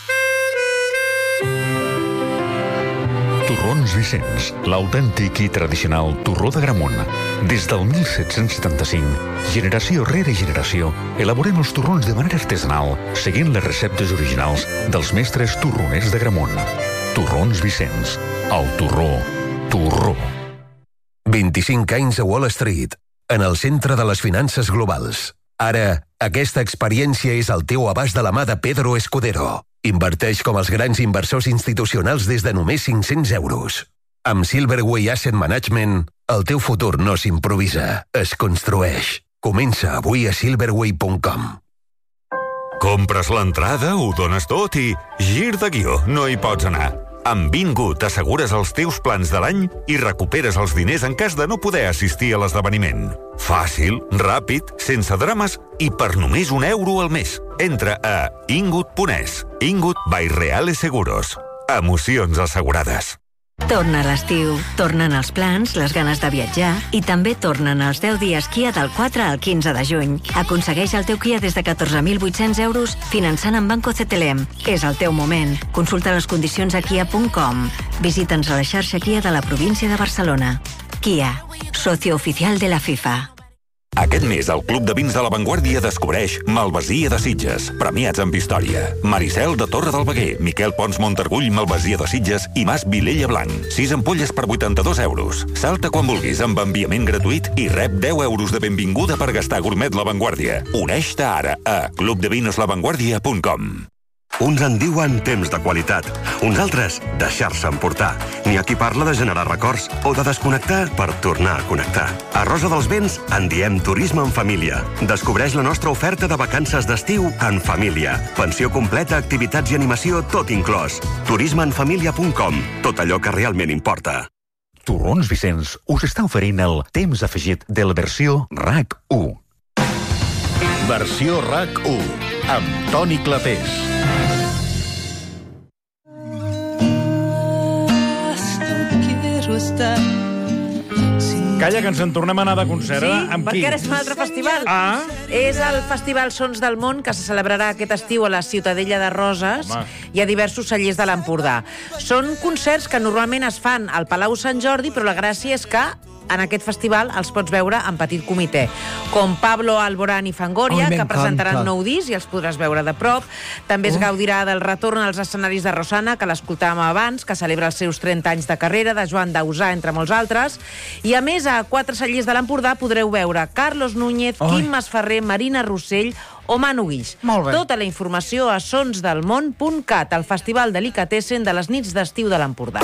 Speaker 11: Torrons Vicenç, l'autèntic i tradicional torró de Gramunt. Des del mil set-cents setanta-cinc, generació rere generació, elaborem els torrons de manera artesanal, seguint les receptes originals dels mestres torroners de Gramunt. Torrons Vicenç, el torró, torró.
Speaker 12: vint-i-cinc anys a Wall Street, en el centre de les finances globals. Ara, aquesta experiència és al teu abast de la mà de Pedro Escudero. Inverteix com els grans inversors institucionals des de només cinc-cents euros. Amb Silverway Asset Management, el teu futur no s'improvisa, es construeix. Comença avui a silverway punt com.
Speaker 13: Compres l'entrada, ho dones tot i... gir de guió, no hi pots anar. Amb Bingo t'assegures els teus plans de l'any i recuperes els diners en cas de no poder assistir a l'esdeveniment. Fàcil, ràpid, sense drames i per només un euro al mes. Entra a ingut punt es. Ingut by Reales Seguros. Emocions assegurades.
Speaker 14: Torna l'estiu, tornen els plans, les ganes de viatjar i també tornen els deu dies Kia del quatre al quinze de juny. Aconsegueix el teu Kia des de catorze mil vuit-cents euros finançant amb Banco C T L M. És el teu moment. Consulta les condicions a kia punt com. Visita'ns a la xarxa Kia de la província de Barcelona. Kia, socio oficial de la FIFA.
Speaker 13: Aquest mes, el Club de Vins de la Vanguardia descobreix Malvasia de Sitges, premiats amb història. Maricel de Torre del Veguer, Miquel Pons Montargull, Malvasia de Sitges i Mas Vilella Blanc. sis ampolles per vuitanta-dos euros. Salta quan vulguis amb enviament gratuït i rep deu euros de benvinguda per gastar gourmet La Vanguardia. Uneix-te ara a club de vinos la vanguardia punt com.
Speaker 15: Uns en diuen temps de qualitat, uns altres deixar-se emportar. N'hi ha qui parla de generar records o de desconnectar per tornar a connectar. A Rosa dels Vents en diem turisme en família. Descobreix la nostra oferta de vacances d'estiu en família. Pensió completa, activitats i animació, tot inclòs. turisme en família punt com. Tot allò que realment importa.
Speaker 11: Torrons Vicenç us està oferint el temps afegit de la versió R A C u. Versió R A C u, amb Toni Clapés.
Speaker 5: Calla, que ens en tornem a anar de concert.
Speaker 10: Sí,
Speaker 5: amb
Speaker 10: perquè
Speaker 5: qui?
Speaker 10: ara és un altre festival.
Speaker 5: Ah.
Speaker 10: És el Festival Sons del Món, que se celebrarà aquest estiu a la Ciutadella de Roses.
Speaker 5: Home.
Speaker 10: I a diversos cellers de l'Empordà. Són concerts que normalment es fan al Palau Sant Jordi, però la gràcia és que en aquest festival els pots veure en petit comitè, com Pablo Alborán i Fangoria,
Speaker 9: Ai,
Speaker 10: que presentaran
Speaker 9: m'encanta.
Speaker 10: nou disc i els podràs veure de prop. També es
Speaker 9: Oh.
Speaker 10: gaudirà del retorn als escenaris de Rosana, que l'escoltàvem abans, que celebra els seus trenta anys de carrera, de Joan Dausà, entre molts altres. I a més, a quatre cellers de l'Empordà podreu veure Carlos Núñez,
Speaker 9: Ai.
Speaker 10: Quim Masferrer, Marina Rossell o Manu Guix.
Speaker 9: Molt bé.
Speaker 10: Tota la informació a sons del món punt cat, el festival delicatessen de les nits d'estiu de l'Empordà.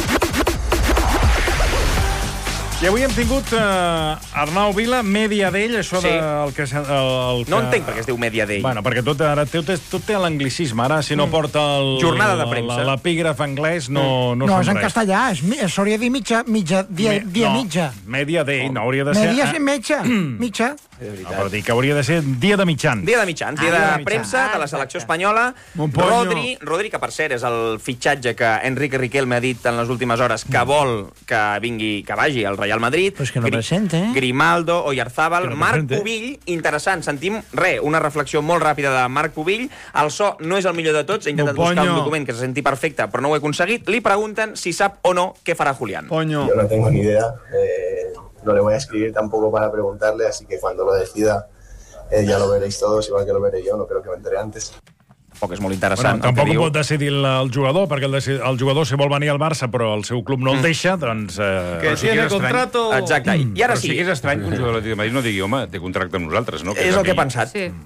Speaker 5: I avui hem tingut uh, Arnau Vila, Media Day, això
Speaker 2: Sí.
Speaker 5: de... El que, el, el que...
Speaker 2: No entenc per què es diu Media Day.
Speaker 5: Bueno, perquè tot, ara, tot, tot té l'anglicisme. Ara, si no porta el...
Speaker 2: Jornada de premsa.
Speaker 5: L'epígraf anglès, no, no,
Speaker 9: No,
Speaker 5: som
Speaker 9: és en
Speaker 5: res.
Speaker 9: castellà, és, mi- s'hauria de dir mitja, mitja, dia,
Speaker 5: Me-
Speaker 9: dia
Speaker 5: no,
Speaker 9: mitja.
Speaker 5: Media Day, no hauria de ser...
Speaker 9: Media
Speaker 5: ah,
Speaker 9: és mitja, mitja.
Speaker 5: no, però dic que hauria de ser dia de mitjans.
Speaker 2: Dia de mitjans, dia
Speaker 5: Ah, dia de
Speaker 2: de
Speaker 5: mitjans.
Speaker 2: premsa de la selecció espanyola.
Speaker 5: Mon pollo.
Speaker 2: Rodri, Rodri, que per cert és el fitxatge que Enrique Riquelme ha dit en les últimes hores que vol que vingui, que vagi al Real Madrid.
Speaker 9: Pues que no presente, eh?
Speaker 2: Grimaldo, Oyarzábal,
Speaker 5: Que no
Speaker 2: Marc
Speaker 5: presente.
Speaker 2: Pubill, interessant. Sentim, re, una reflexió molt ràpida de Marc Pubill. El so no és el millor de tots. He intentat
Speaker 5: Mon
Speaker 2: buscar un
Speaker 5: pollo.
Speaker 2: document que se senti perfecte, però no ho he aconseguit. Li pregunten si sap o no què farà Julián.
Speaker 5: Coño.
Speaker 16: Yo no tengo ni idea, eh, no le voy a escribir tampoco para preguntarle, así que cuando lo decida eh, ya lo veréis todos, igual que lo veré yo, no creo que me entere antes.
Speaker 2: Tampoc és molt
Speaker 5: Bueno,
Speaker 2: interessant. el
Speaker 5: tampoc
Speaker 2: que
Speaker 5: ho
Speaker 2: diu.
Speaker 5: pot decidir el, el jugador, perquè el, deci- el jugador, si vol venir al Barça, però el seu club no el deixa, doncs... Eh,
Speaker 4: Que
Speaker 5: però sí
Speaker 4: tiene
Speaker 5: és estrany.
Speaker 4: contrato.
Speaker 2: Exacte. I ara
Speaker 3: Però sí
Speaker 2: sí,
Speaker 3: que és estrany que un jugador de l'Atlètic de Madrid no digui, home, té contracte amb nosaltres, no?
Speaker 2: és el que he pensat.
Speaker 1: Sí.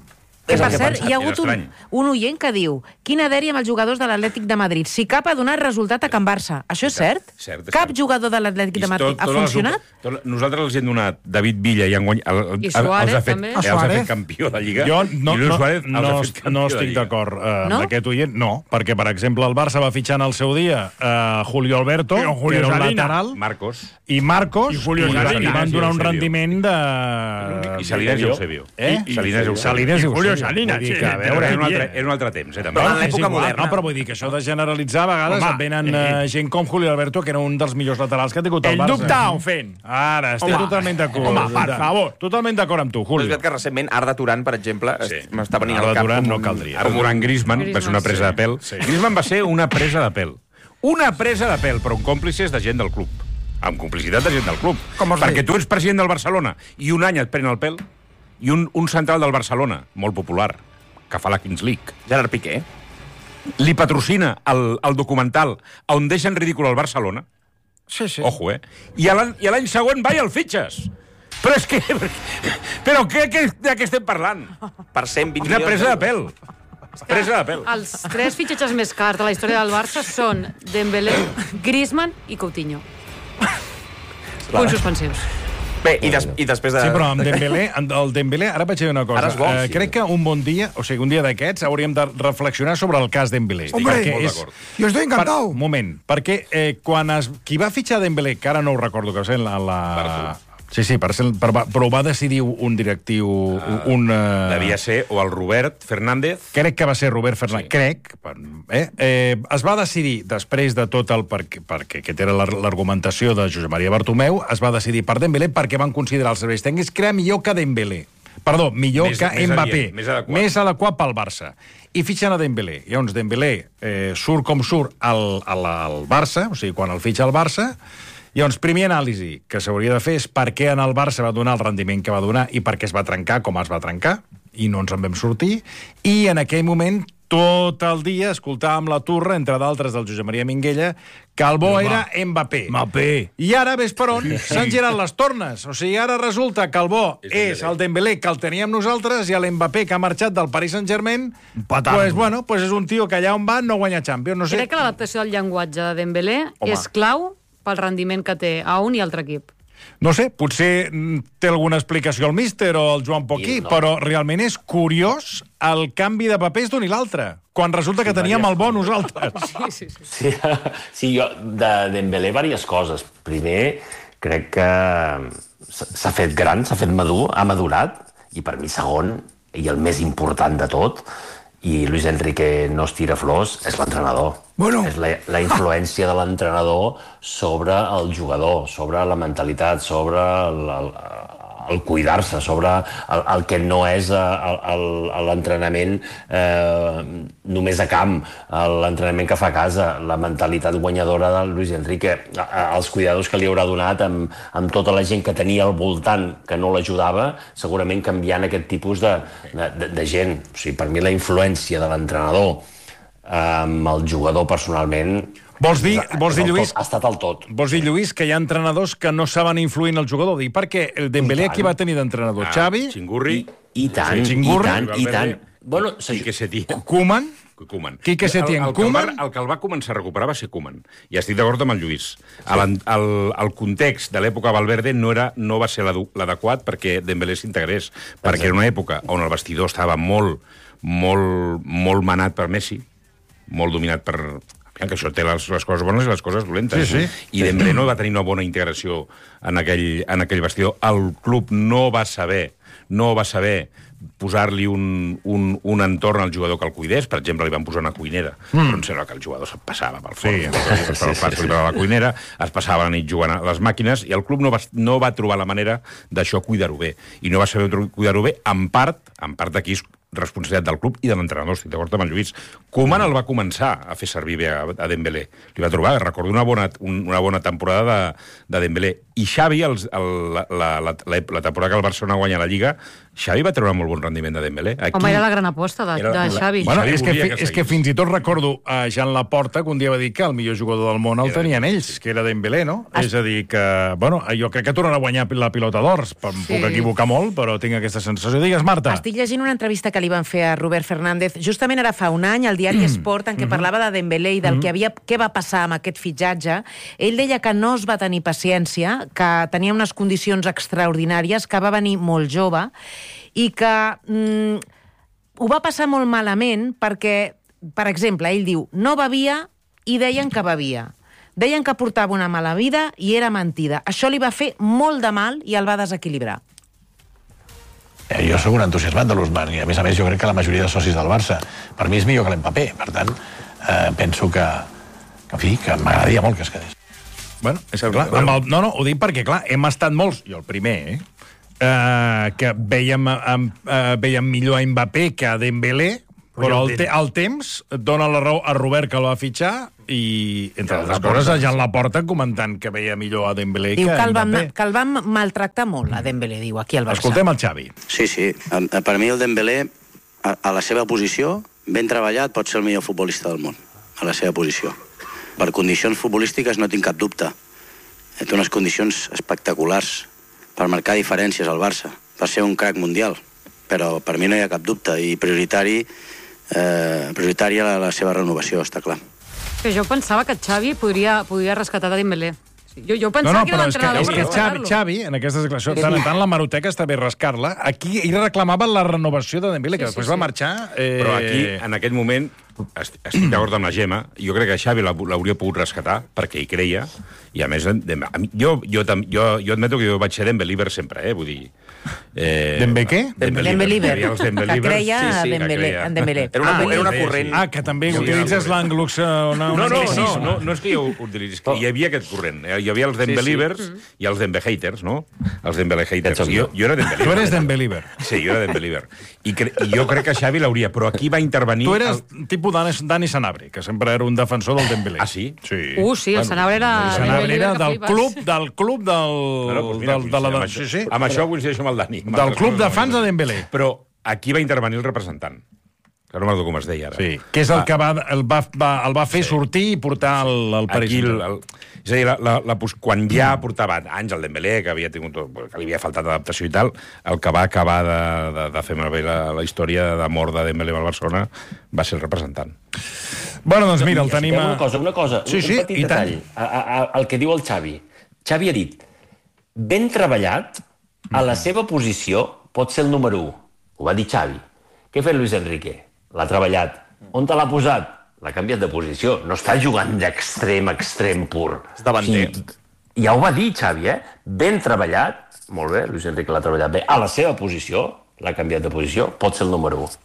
Speaker 10: Que, per cert, hi ha hagut un, un oient que diu quina dèria amb els jugadors de l'Atlètic de Madrid. Si cap ha donat resultat a Can Barça. Això és cert?
Speaker 3: cert és
Speaker 10: cap
Speaker 3: cert.
Speaker 10: jugador de l'Atlètic de Madrid ha funcionat?
Speaker 3: Les, tot, nosaltres els hem donat David Villa i enguany... El, el,
Speaker 10: I Suárez,
Speaker 3: els ha fet,
Speaker 10: també.
Speaker 3: Els ha fet campió de Lliga.
Speaker 5: Jo no,
Speaker 3: i Luis
Speaker 5: no,
Speaker 3: Suárez els
Speaker 5: no,
Speaker 3: ha fet campió
Speaker 5: no
Speaker 3: de
Speaker 5: estic
Speaker 3: Lliga.
Speaker 5: d'acord uh,
Speaker 10: No?
Speaker 5: amb aquest oient. No, perquè, per exemple, el Barça va fitxar en el seu dia uh, Julio Alberto,
Speaker 3: I Julio
Speaker 5: que era un
Speaker 3: Salina.
Speaker 5: lateral,
Speaker 3: Marcos.
Speaker 5: i Marcos,
Speaker 3: I Julio
Speaker 5: i,
Speaker 3: Salina.
Speaker 5: i van donar un
Speaker 3: Eusebio.
Speaker 5: rendiment de...
Speaker 3: I Salinas i Eusebio.
Speaker 5: Eh?
Speaker 3: I Salinas i Eusebio.
Speaker 5: Salinas i
Speaker 3: Julio
Speaker 5: Eusebio.
Speaker 3: Salinas,
Speaker 5: Vull dir
Speaker 3: sí.
Speaker 5: que, a veure,
Speaker 3: Era un altre, era un altre temps, eh, també.
Speaker 5: Però
Speaker 3: en l'època
Speaker 5: és igual,
Speaker 3: moderna.
Speaker 5: No, però vull dir que això de generalitzar, a vegades
Speaker 3: Home,
Speaker 5: et venen
Speaker 3: eh,
Speaker 5: eh, gent com Julio Alberto, que era un dels millors laterals que ha tingut el
Speaker 3: El
Speaker 5: Barça.
Speaker 3: Dubtau fent.
Speaker 5: Ara, estic
Speaker 3: Home,
Speaker 5: totalment d'acord.
Speaker 3: home, per favor.
Speaker 5: Totalment d'acord amb tu,
Speaker 2: És
Speaker 5: Julio.
Speaker 2: veritat que recentment Arda Turan, per exemple, sí. m'està venint
Speaker 5: Arda
Speaker 2: al cap...
Speaker 5: Turan
Speaker 2: com
Speaker 5: no
Speaker 2: un-
Speaker 5: caldria.
Speaker 3: Arda Turan Griezmann va ser una presa de pèl.
Speaker 5: Sí.
Speaker 3: Griezmann va ser una presa de pèl. Una presa de pèl, però amb còmplices de gent del club. Amb complicitat de gent del club.
Speaker 5: Com es
Speaker 3: Perquè
Speaker 5: diu?
Speaker 3: tu ets president del Barcelona i un any et pren el pèl i un, un central del Barcelona, molt popular, que fa la Kings League.
Speaker 2: Gerard Piqué.
Speaker 3: Li patrocina el, el documental on deixen ridícul el Barcelona.
Speaker 9: Sí, sí.
Speaker 3: Ojo, eh? I a l'any i a l'any següent va i el fitxes. Però és que... Però què, què, de què estem parlant?
Speaker 2: Per cent vint
Speaker 3: Una
Speaker 2: milions
Speaker 3: presa de
Speaker 2: d'euros.
Speaker 3: pèl. Presa de pèl.
Speaker 1: Els tres fitxatges més cars de la història del Barça són Dembélé, Griezmann i Coutinho. Punts suspensius.
Speaker 2: Bé, i, des, i després de...
Speaker 5: Sí, però amb Dembélé, el Dembélé, ara vaig dir una cosa.
Speaker 2: Ara és bo,
Speaker 5: eh,
Speaker 2: sí.
Speaker 5: crec que un bon dia, o sigui, un dia d'aquests, hauríem de reflexionar sobre el cas Dembélé.
Speaker 9: Hombre,
Speaker 5: Perquè
Speaker 9: molt
Speaker 5: és-
Speaker 9: d'acord. Jo estoy encantado.
Speaker 5: Per, un moment, perquè eh, quan es, qui va fitxar Dembélé, que ara no ho recordo, que va ser la... la... Sí, sí, per ser, per, però ho va decidir un directiu, uh, un... Uh,
Speaker 3: Devia ser o el Robert Fernández.
Speaker 5: Crec que va ser Robert Fernández. Sí. Crec. Eh? Eh, es va decidir, després de tot el... Perquè, perquè aquest era l'ar- l'argumentació de Josep Maria Bartomeu, es va decidir per Dembélé perquè van considerar els serveis tècnics que era millor que Dembélé. Perdó, millor
Speaker 3: Més-
Speaker 5: que
Speaker 3: més
Speaker 5: Mbappé.
Speaker 3: adient, més adequat.
Speaker 5: Més adequat pel Barça. I fitxen a Dembélé. Llavors, Dembélé eh, surt com surt al, al, al Barça, o sigui, quan el fitxa al Barça. Llavors, primer anàlisi que s'hauria de fer és per què en el Barça va donar el rendiment que va donar i per què es va trencar com es va trencar, i no ens en vam sortir. I en aquell moment, tot el dia, escoltàvem la turra, entre d'altres, del Josep Maria Minguella, que el bo
Speaker 9: Home.
Speaker 5: era Mbappé.
Speaker 9: Mbappé.
Speaker 5: I ara, ves per on, s'han girat les tornes. O sigui, ara resulta que el bo és el Dembélé, que el teníem nosaltres, i l'Mbappé, que ha marxat del Paris Saint-Germain,
Speaker 9: Patam.
Speaker 5: pues, bueno, pues és un tio que allà on va no guanya Champions. No sé.
Speaker 1: Crec que l'adaptació del llenguatge de Dembélé
Speaker 5: Home.
Speaker 1: és clau pel rendiment que té a un i altre equip.
Speaker 5: No sé, potser mm, té alguna explicació el míster o el Joan Poquí,
Speaker 7: no.
Speaker 5: però realment és curiós el canvi de papers d'un i l'altre, quan resulta que teníem el bo nosaltres.
Speaker 1: Sí, sí, sí.
Speaker 7: Sí, sí, jo, de Dembélé, diverses coses. Primer, crec que s'ha s'ha fet gran, s'ha fet madur, ha madurat, i per mi segon, i el més important de tot, i Luis Enrique no es tira flors, és l'entrenador.
Speaker 9: Bueno.
Speaker 7: És la, la influència de l'entrenador sobre el jugador, sobre la mentalitat, sobre el, el, el cuidar-se, sobre el, el que no és eh, el- el- l'entrenament eh, només a camp, l'entrenament que fa a casa, la mentalitat guanyadora del Luis Enrique, a- a- els cuidadors que li haurà donat amb, amb tota la gent que tenia al voltant que no l'ajudava, segurament canviant aquest tipus de, de, de, de gent. O sigui, per mi la influència de l'entrenador amb el jugador personalment...
Speaker 5: Vols dir, vols dir,
Speaker 7: és el
Speaker 5: Lluís...
Speaker 7: tot, ha estat el tot.
Speaker 5: Vols dir, Lluís, que hi ha entrenadors que no saben influir en el jugador? Dic, perquè el Dembélé aquí va tenir d'entrenador?
Speaker 3: Ah,
Speaker 5: Xavi?
Speaker 3: Xingurri.
Speaker 7: I tant,
Speaker 5: Sí,
Speaker 7: i
Speaker 5: Xingurri.
Speaker 7: tant, i tant. Bueno,
Speaker 3: Quique Setién.
Speaker 5: Koeman?
Speaker 3: Koeman.
Speaker 5: Quique Setién,
Speaker 3: El, el, que el, va,
Speaker 5: Koeman?
Speaker 3: el que el va començar a recuperar va ser Koeman. I estic d'acord amb el Lluís. El, el, el context de l'època Valverde no, era, no va ser l'adu- l'adequat perquè Dembélé s'integrés. Perquè era una època on el vestidor estava molt, molt, molt manat per Messi, molt dominat per... Aviam, que això té les, les coses bones i les coses dolentes.
Speaker 5: Sí, sí.
Speaker 3: I Dembélé no va tenir una bona integració en aquell, en aquell vestidor. El club no va saber, no va saber posar-li un, un, un entorn al jugador que el cuidés. Per exemple, li van posar una cuinera, mm. però em sembla que el jugador se'n passava pel forn. Sí, sí, sí, sí, sí. La cuinera, es passava la nit jugant a les màquines i el club no va, no va trobar la manera d'això cuidar-ho bé. I no va saber cuidar-ho bé, en part, en part d'aquí és responsabilitat del club i de l'entrenador, estic d'acord amb el Lluís. Koeman el va començar a fer servir bé a, a Dembélé. Li va trobar, recordo una bona, un, una bona temporada de, de Dembélé. I Xavi, els, el, la, la, la, la temporada que el Barcelona guanya la Lliga, Xavi va treure un molt bon rendiment de Dembélé. Aquí...
Speaker 1: Home, era la gran aposta de, de Xavi.
Speaker 5: Bueno,
Speaker 3: Xavi
Speaker 5: és, que,
Speaker 3: volia
Speaker 5: fi,
Speaker 3: que
Speaker 5: és que fins i tot recordo a Jean Laporta que un dia va dir que el millor jugador del món el tenien ells, que era Dembélé, no? Es... És a dir, que... Bueno, jo crec que tornarà a guanyar la pilota d'or. Em sí. puc equivocar molt, però tinc aquesta sensació. Digues, Marta.
Speaker 10: Estic llegint una entrevista que li van fer a Robert Fernández justament ara fa un any al diari mm. Sport, en què mm-hmm. parlava de Dembélé i del mm-hmm. que havia, què va passar amb aquest fitxatge. Ell deia que no es va tenir paciència, que tenia unes condicions extraordinàries, que va venir molt jove i que mm, ho va passar molt malament perquè, per exemple, ell diu, no bevia i deien que bevia. Deien que portava una mala vida i era mentida. Això li va fer molt de mal i el va desequilibrar.
Speaker 17: Eh, jo soc un entusiasmat de l'Ousmane i, a més a més, jo crec que la majoria de socis del Barça, per mi és millor que l'Mbappé. Per tant, eh, penso que, que, en fi, que m'agradaria molt que es quedés.
Speaker 5: Bueno, és clar, amb el, no, no, ho dic perquè, clar, hem estat molts, jo el primer, eh, uh, que veiem, um, uh, veiem millor a Mbappé que a Dembélé, però el, te, el temps dona la raó a Robert, que el va fitxar, i, entre altres coses, a Jean Laporta comentant que veia millor a Dembélé
Speaker 10: diu
Speaker 5: que
Speaker 10: a
Speaker 5: Mbappé.
Speaker 10: Diu que el van maltractar molt, a Dembélé, diu, aquí al Barça.
Speaker 5: Escoltem el Xavi.
Speaker 18: Sí, sí. Per mi el Dembélé, a, a la seva posició, ben treballat, pot ser el millor futbolista del món, a la seva posició. Per condicions futbolístiques no tinc cap dubte. Té unes condicions espectaculars per marcar diferències al Barça, per ser un crac mundial. Però per mi no hi ha cap dubte i prioritari, eh, prioritària la, la seva renovació, està clar.
Speaker 1: Que jo pensava que Xavi podria, podria rescatar a Dembélé. Jo, jo pensava
Speaker 5: no, no,
Speaker 1: que era
Speaker 5: és
Speaker 1: l'entrenador
Speaker 5: que, és que Xavi, Xavi, en aquestes declaracions, tant en tant la Maroteca està bé rascar-la, aquí ell reclamava la renovació de Dembélé, que sí, després sí, va marxar... Eh...
Speaker 3: Però aquí, en aquest moment, estic d'acord amb la Gemma, jo crec que Xavi l'hauria pogut rescatar, perquè hi creia, i a més, de, a mi, jo, jo, jo, jo admeto que jo vaig ser Dembélé sempre, eh, vull dir...
Speaker 5: Eh, Dembé què?
Speaker 10: Dembélé, que creia
Speaker 3: sí, sí,
Speaker 10: Dembélé, en Dembélé.
Speaker 2: Era una, era una corrent...
Speaker 5: Ah, que també sí, utilitzes l'anglox...
Speaker 3: No, no, no, no, no, no és que jo ho utilitzis, que hi havia aquest corrent. Hi havia els Dembélivers sí, sí. i els Dembé-haters, no? Els Dembélé-haters. Jo, jo era Dembélíver.
Speaker 5: Tu eres Dembélíver.
Speaker 3: Sí, jo era Dembélíver. I, cre I jo crec que Xavi l'hauria, però aquí va intervenir...
Speaker 5: Tu eres
Speaker 3: el...
Speaker 5: tipus Dani, Dani Sanabria, que sempre era un defensor del Dembélé.
Speaker 3: Ah, sí?
Speaker 5: Sí.
Speaker 1: Uh, sí, el Sanabria era...
Speaker 5: El Sanabria era del club, del club del...
Speaker 3: Bueno, doncs mira,
Speaker 5: del, de la,
Speaker 3: amb, això, sí, sí. amb això coincideixo amb el Dani.
Speaker 5: Del club de fans de Dembélé.
Speaker 3: Però aquí va intervenir el representant. Que no m'agrada com es deia ara.
Speaker 5: Sí, que és el va. que va, el, va, va, el va fer sí. sortir i portar el, el Paris.
Speaker 3: Aquí, el, el, és a dir, la, la, la, quan ja portava anys el Dembélé, que havia tingut, que li havia faltat adaptació i tal, el que va acabar de, de, de fer bé la, la història d'amor de Dembélé al Barcelona va ser el representant.
Speaker 5: Bueno, doncs mira, el tenim...
Speaker 7: Una cosa, una cosa,
Speaker 5: sí,
Speaker 7: un,
Speaker 5: sí,
Speaker 7: un petit detall, a, a, a, el que diu el Xavi. Xavi ha dit, ben treballat, a la seva posició pot ser el número u. Ho va dir Xavi. Què ha fet Luis Enrique? L'ha treballat. On te l'ha posat? L'ha canviat de posició. No està jugant d'extrem a extrem pur.
Speaker 2: És davanter.
Speaker 7: I, ja ho va dir Xavi, eh? Ben treballat. Molt bé, Luis Enrique l'ha treballat bé. A la seva posició, l'ha canviat de posició, pot ser el número u.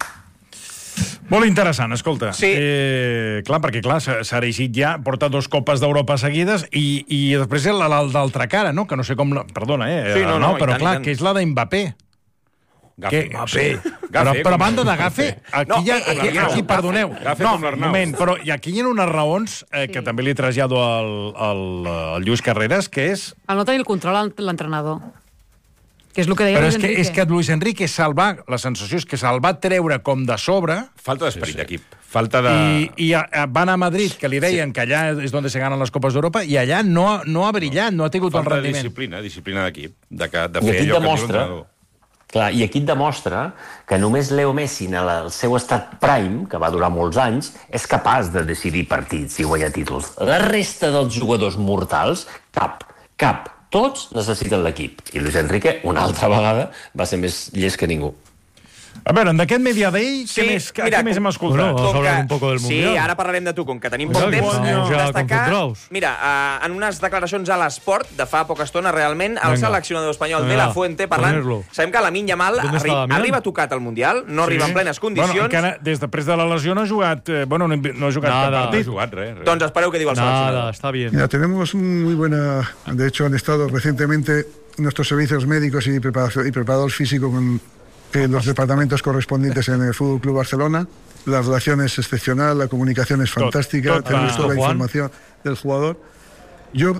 Speaker 5: Molt interessant, escolta.
Speaker 2: Sí.
Speaker 5: Eh, clar, perquè clar, s'ha erigit ja, porta dos copes d'Europa seguides i, i després l'altra cara, no? Que no sé com... La... Perdona, eh?
Speaker 2: Sí, no, no,
Speaker 5: no però
Speaker 2: tant,
Speaker 5: clar,
Speaker 2: tant.
Speaker 5: que és la d'Mbappé.
Speaker 3: Gafe.
Speaker 5: Que, Gafe. Però, però a banda de Gafe, aquí, no, hi ha, aquí, aquí, aquí perdoneu,
Speaker 3: Gafe
Speaker 5: no, un moment, però i aquí hi ha unes raons eh, que sí. també li trasllado al, al, al Lluís Carreras, que és...
Speaker 1: El no tenir el control a l'entrenador. Que és el que deia
Speaker 5: però
Speaker 1: Luis
Speaker 5: és que,
Speaker 1: Enrique.
Speaker 5: és que Luis Enrique se'l va, la sensació és que se'l va treure com de sobre...
Speaker 3: Falta d'esperit sí, sí. d'equip. Falta de...
Speaker 5: I, i a, a, va anar a Madrid, que li deien sí. que allà és on se ganen les Copes d'Europa, i allà no, no ha brillat, no ha tingut
Speaker 3: Falta
Speaker 5: el rendiment.
Speaker 3: Falta disciplina, disciplina d'equip, de, de
Speaker 7: I
Speaker 3: fer
Speaker 7: aquí
Speaker 3: allò
Speaker 7: demostra,
Speaker 3: que diu
Speaker 7: clar, i aquí et demostra que només Leo Messi, en el seu estat prime, que va durar molts anys, és capaç de decidir partits i guanyar títols. La resta dels jugadors mortals, cap, cap. Tots necessiten l'equip. I Luis Enrique, una altra vegada, va ser més llest que ningú.
Speaker 5: A veure, d'aquest Media Day,
Speaker 2: sí,
Speaker 5: què, més,
Speaker 2: mira,
Speaker 5: què més hem escoltat?
Speaker 2: Bueno,
Speaker 5: vamos
Speaker 2: a
Speaker 5: hablar un poco del Mundial.
Speaker 2: Sí, ara parlarem de tu, com que tenim poc temps.
Speaker 5: Bueno,
Speaker 2: destacar, mira, uh, en unes declaracions a l'Esport, de fa poca estona, realment, el Venga. seleccionador espanyol Venga. de la Fuente, parlant... Ponerlo. Sabem que Lamine Yamal arri arriba tocat al Mundial, no sí. arriba en plenes condicions...
Speaker 5: Bueno, encara, des després de la lesió no ha jugat... Eh, bueno, no, no ha jugat
Speaker 4: Nada,
Speaker 5: cap partit.
Speaker 3: No ha jugat res, res.
Speaker 2: Doncs espereu què diu el seleccionador.
Speaker 4: Nada, está bien.
Speaker 19: Mira, tenemos muy buena... De hecho, han estado recientemente nuestros servicios médicos y, preparación, y preparadores físicos con eh, los departamentos correspondientes en el Fútbol Club Barcelona. La relación es excepcional, la comunicación es fantástica, tot, tot tenemos toda la información del jugador. Yo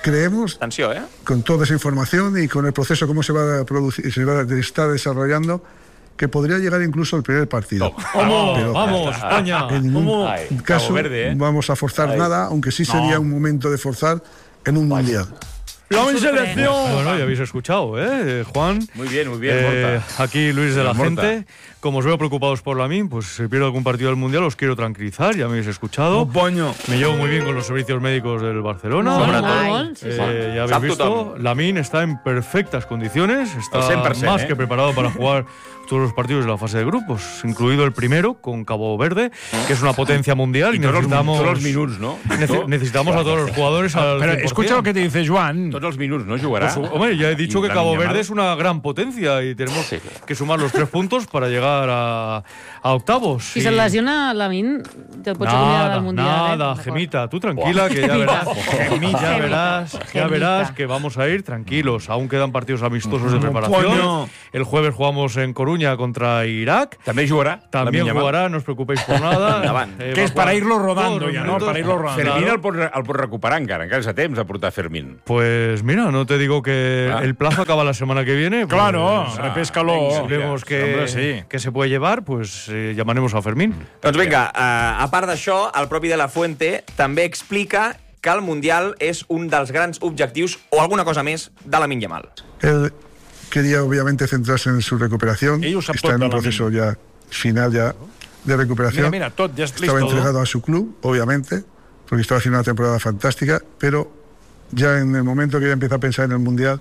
Speaker 19: creemos,
Speaker 2: Atenció, ¿eh?
Speaker 19: con toda esa información y con el proceso cómo se va a producir, se va a estar desarrollando, que podría llegar incluso el primer partido.
Speaker 4: ¡Vamos,
Speaker 19: Pero,
Speaker 4: vamos, España!
Speaker 19: en ningún
Speaker 4: ¡Vamos!
Speaker 19: caso
Speaker 3: Verde, ¿eh?
Speaker 19: vamos a forzar
Speaker 3: Ay.
Speaker 19: nada, aunque sí sería
Speaker 3: No.
Speaker 19: un momento de forzar en un mundial.
Speaker 4: ¡La selección! Bueno, ya habéis escuchado, ¿eh, Juan?
Speaker 3: Muy bien, muy bien,
Speaker 4: Eh,
Speaker 3: Morta.
Speaker 4: aquí Luis de la
Speaker 3: Morta.
Speaker 4: Gente. Como os veo preocupados por la M I N, pues si pierdo algún partido del Mundial os quiero tranquilizar, ya me habéis escuchado. Me llevo muy bien con los servicios médicos del Barcelona.
Speaker 1: Molt, molt, molt, sí, sí.
Speaker 4: Eh, ya
Speaker 2: Sap
Speaker 4: habéis
Speaker 2: tothom.
Speaker 4: visto, la M I N está en perfectas condiciones, está
Speaker 3: Al cent per cent,
Speaker 4: más
Speaker 3: eh?
Speaker 4: que preparado para jugar todos los partidos de la fase de grupos, incluido el primero con Cabo Verde, que es una potencia mundial y,
Speaker 3: Y todos los-
Speaker 4: necesitamos
Speaker 3: todos los minuts, ¿no?
Speaker 4: Nece- necesitamos a todos los jugadores al
Speaker 5: Pero
Speaker 4: cien por
Speaker 5: escucha
Speaker 4: cien.
Speaker 5: lo que te dice Joan.
Speaker 3: Tots els minuts, no jugarà?
Speaker 4: Pues, hombre, ya he dicho
Speaker 3: Y
Speaker 4: que
Speaker 3: la
Speaker 4: Cabo
Speaker 3: Miña
Speaker 4: Verde
Speaker 3: Mal.
Speaker 4: es una gran potencia y tenemos que sumar los tres puntos para llegar a, a octavos.
Speaker 1: Si se lesiona la Min, te pots acomiadar
Speaker 4: Nada,
Speaker 1: del Mundial.
Speaker 4: nada,
Speaker 1: eh?
Speaker 4: Gemita, tú tranquila, que ya verás,
Speaker 1: Gemita.
Speaker 4: ya verás, ya
Speaker 1: Gemita.
Speaker 4: verás que vamos a ir tranquilos. Aún quedan partidos amistosos de preparación.
Speaker 5: Coño.
Speaker 4: El jueves jugamos en Coruña contra Irak.
Speaker 3: També jugarà. la
Speaker 4: También
Speaker 3: Miña Mal.
Speaker 4: jugará, no os preocupéis por nada.
Speaker 2: Endavant.
Speaker 4: Eh,
Speaker 5: Que
Speaker 4: va
Speaker 5: és
Speaker 4: a
Speaker 5: per
Speaker 4: jugar
Speaker 5: irlo rodando
Speaker 4: todos
Speaker 5: ja,
Speaker 4: los
Speaker 5: no?
Speaker 4: minutos.
Speaker 5: Per irlo rodando.
Speaker 3: Fermín
Speaker 4: Claro.
Speaker 3: el pot, el pot recuperar encara, encara és a temps de portar Fermín.
Speaker 4: Pues mira, no te digo que
Speaker 3: Ah.
Speaker 4: el plazo acaba la semana que viene. pues,
Speaker 5: Claro,
Speaker 4: ah,
Speaker 5: repéscalo.
Speaker 4: Si vemos que,
Speaker 5: Hombre, sí.
Speaker 4: que se puede llevar, pues eh, llamaremos a Fermín.
Speaker 2: Doncs vinga, a, a part d'això, el propi De La Fuente també explica que el Mundial és un dels grans objectius, o alguna cosa més, de la Miña Mal.
Speaker 19: Él quería obviamente centrarse en su recuperación.
Speaker 5: Ell ho sap
Speaker 19: Está
Speaker 5: tot
Speaker 19: en
Speaker 5: de
Speaker 19: un
Speaker 5: la
Speaker 19: proceso ya final ya de recuperación.
Speaker 5: Mira, mira, tot, ja és
Speaker 19: Estaba
Speaker 5: listo.
Speaker 19: entregado a su club, obviamente, porque estaba haciendo una temporada fantástica, pero ya en el momento que ya empieza a pensar en el Mundial,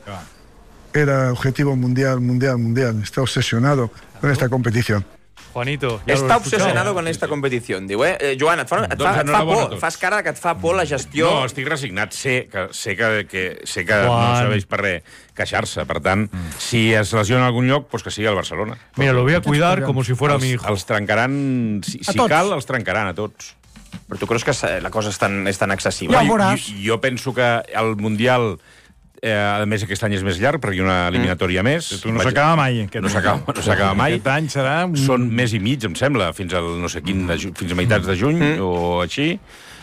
Speaker 19: era objetivo mundial, mundial, mundial. Está obsesionado con esta competición.
Speaker 4: Juanito, ja
Speaker 2: Està
Speaker 4: lo he escuchado.
Speaker 2: obsessionado con esta competició, diu, eh? eh Joan, et fa, et fa,
Speaker 3: Doncs
Speaker 2: et fa
Speaker 3: enhorabona a
Speaker 2: por,
Speaker 3: tots.
Speaker 2: fas cara que et fa por la gestió...
Speaker 3: No, estic resignat. Sé que, sé que, que, sé que no
Speaker 4: Juan.
Speaker 3: serveix per res queixar-se. Per tant, si es lesiona en algun lloc, pues que sigui al Barcelona.
Speaker 4: Mira, lo voy a cuidar como si fuera
Speaker 3: els,
Speaker 4: mi hijo.
Speaker 3: Els trencaran, si,
Speaker 9: A
Speaker 3: si
Speaker 9: tots.
Speaker 3: cal, els trencaran a tots.
Speaker 2: Però tu creus que la cosa és tan, és tan excessiva?
Speaker 9: Ja ho
Speaker 3: jo,
Speaker 9: veuràs.
Speaker 3: jo, jo penso que el Mundial, eh, a més, aquest any és més llarg, perquè hi ha una eliminatòria mm. més.
Speaker 5: Tu no s'acaba mai. Aquest
Speaker 3: No s'acaba no s'acaba mai.
Speaker 5: Aquest any serà... Un...
Speaker 3: Són mes i mig, em sembla, fins al no sé quin, de ju- fins a meitats de juny mm. o així.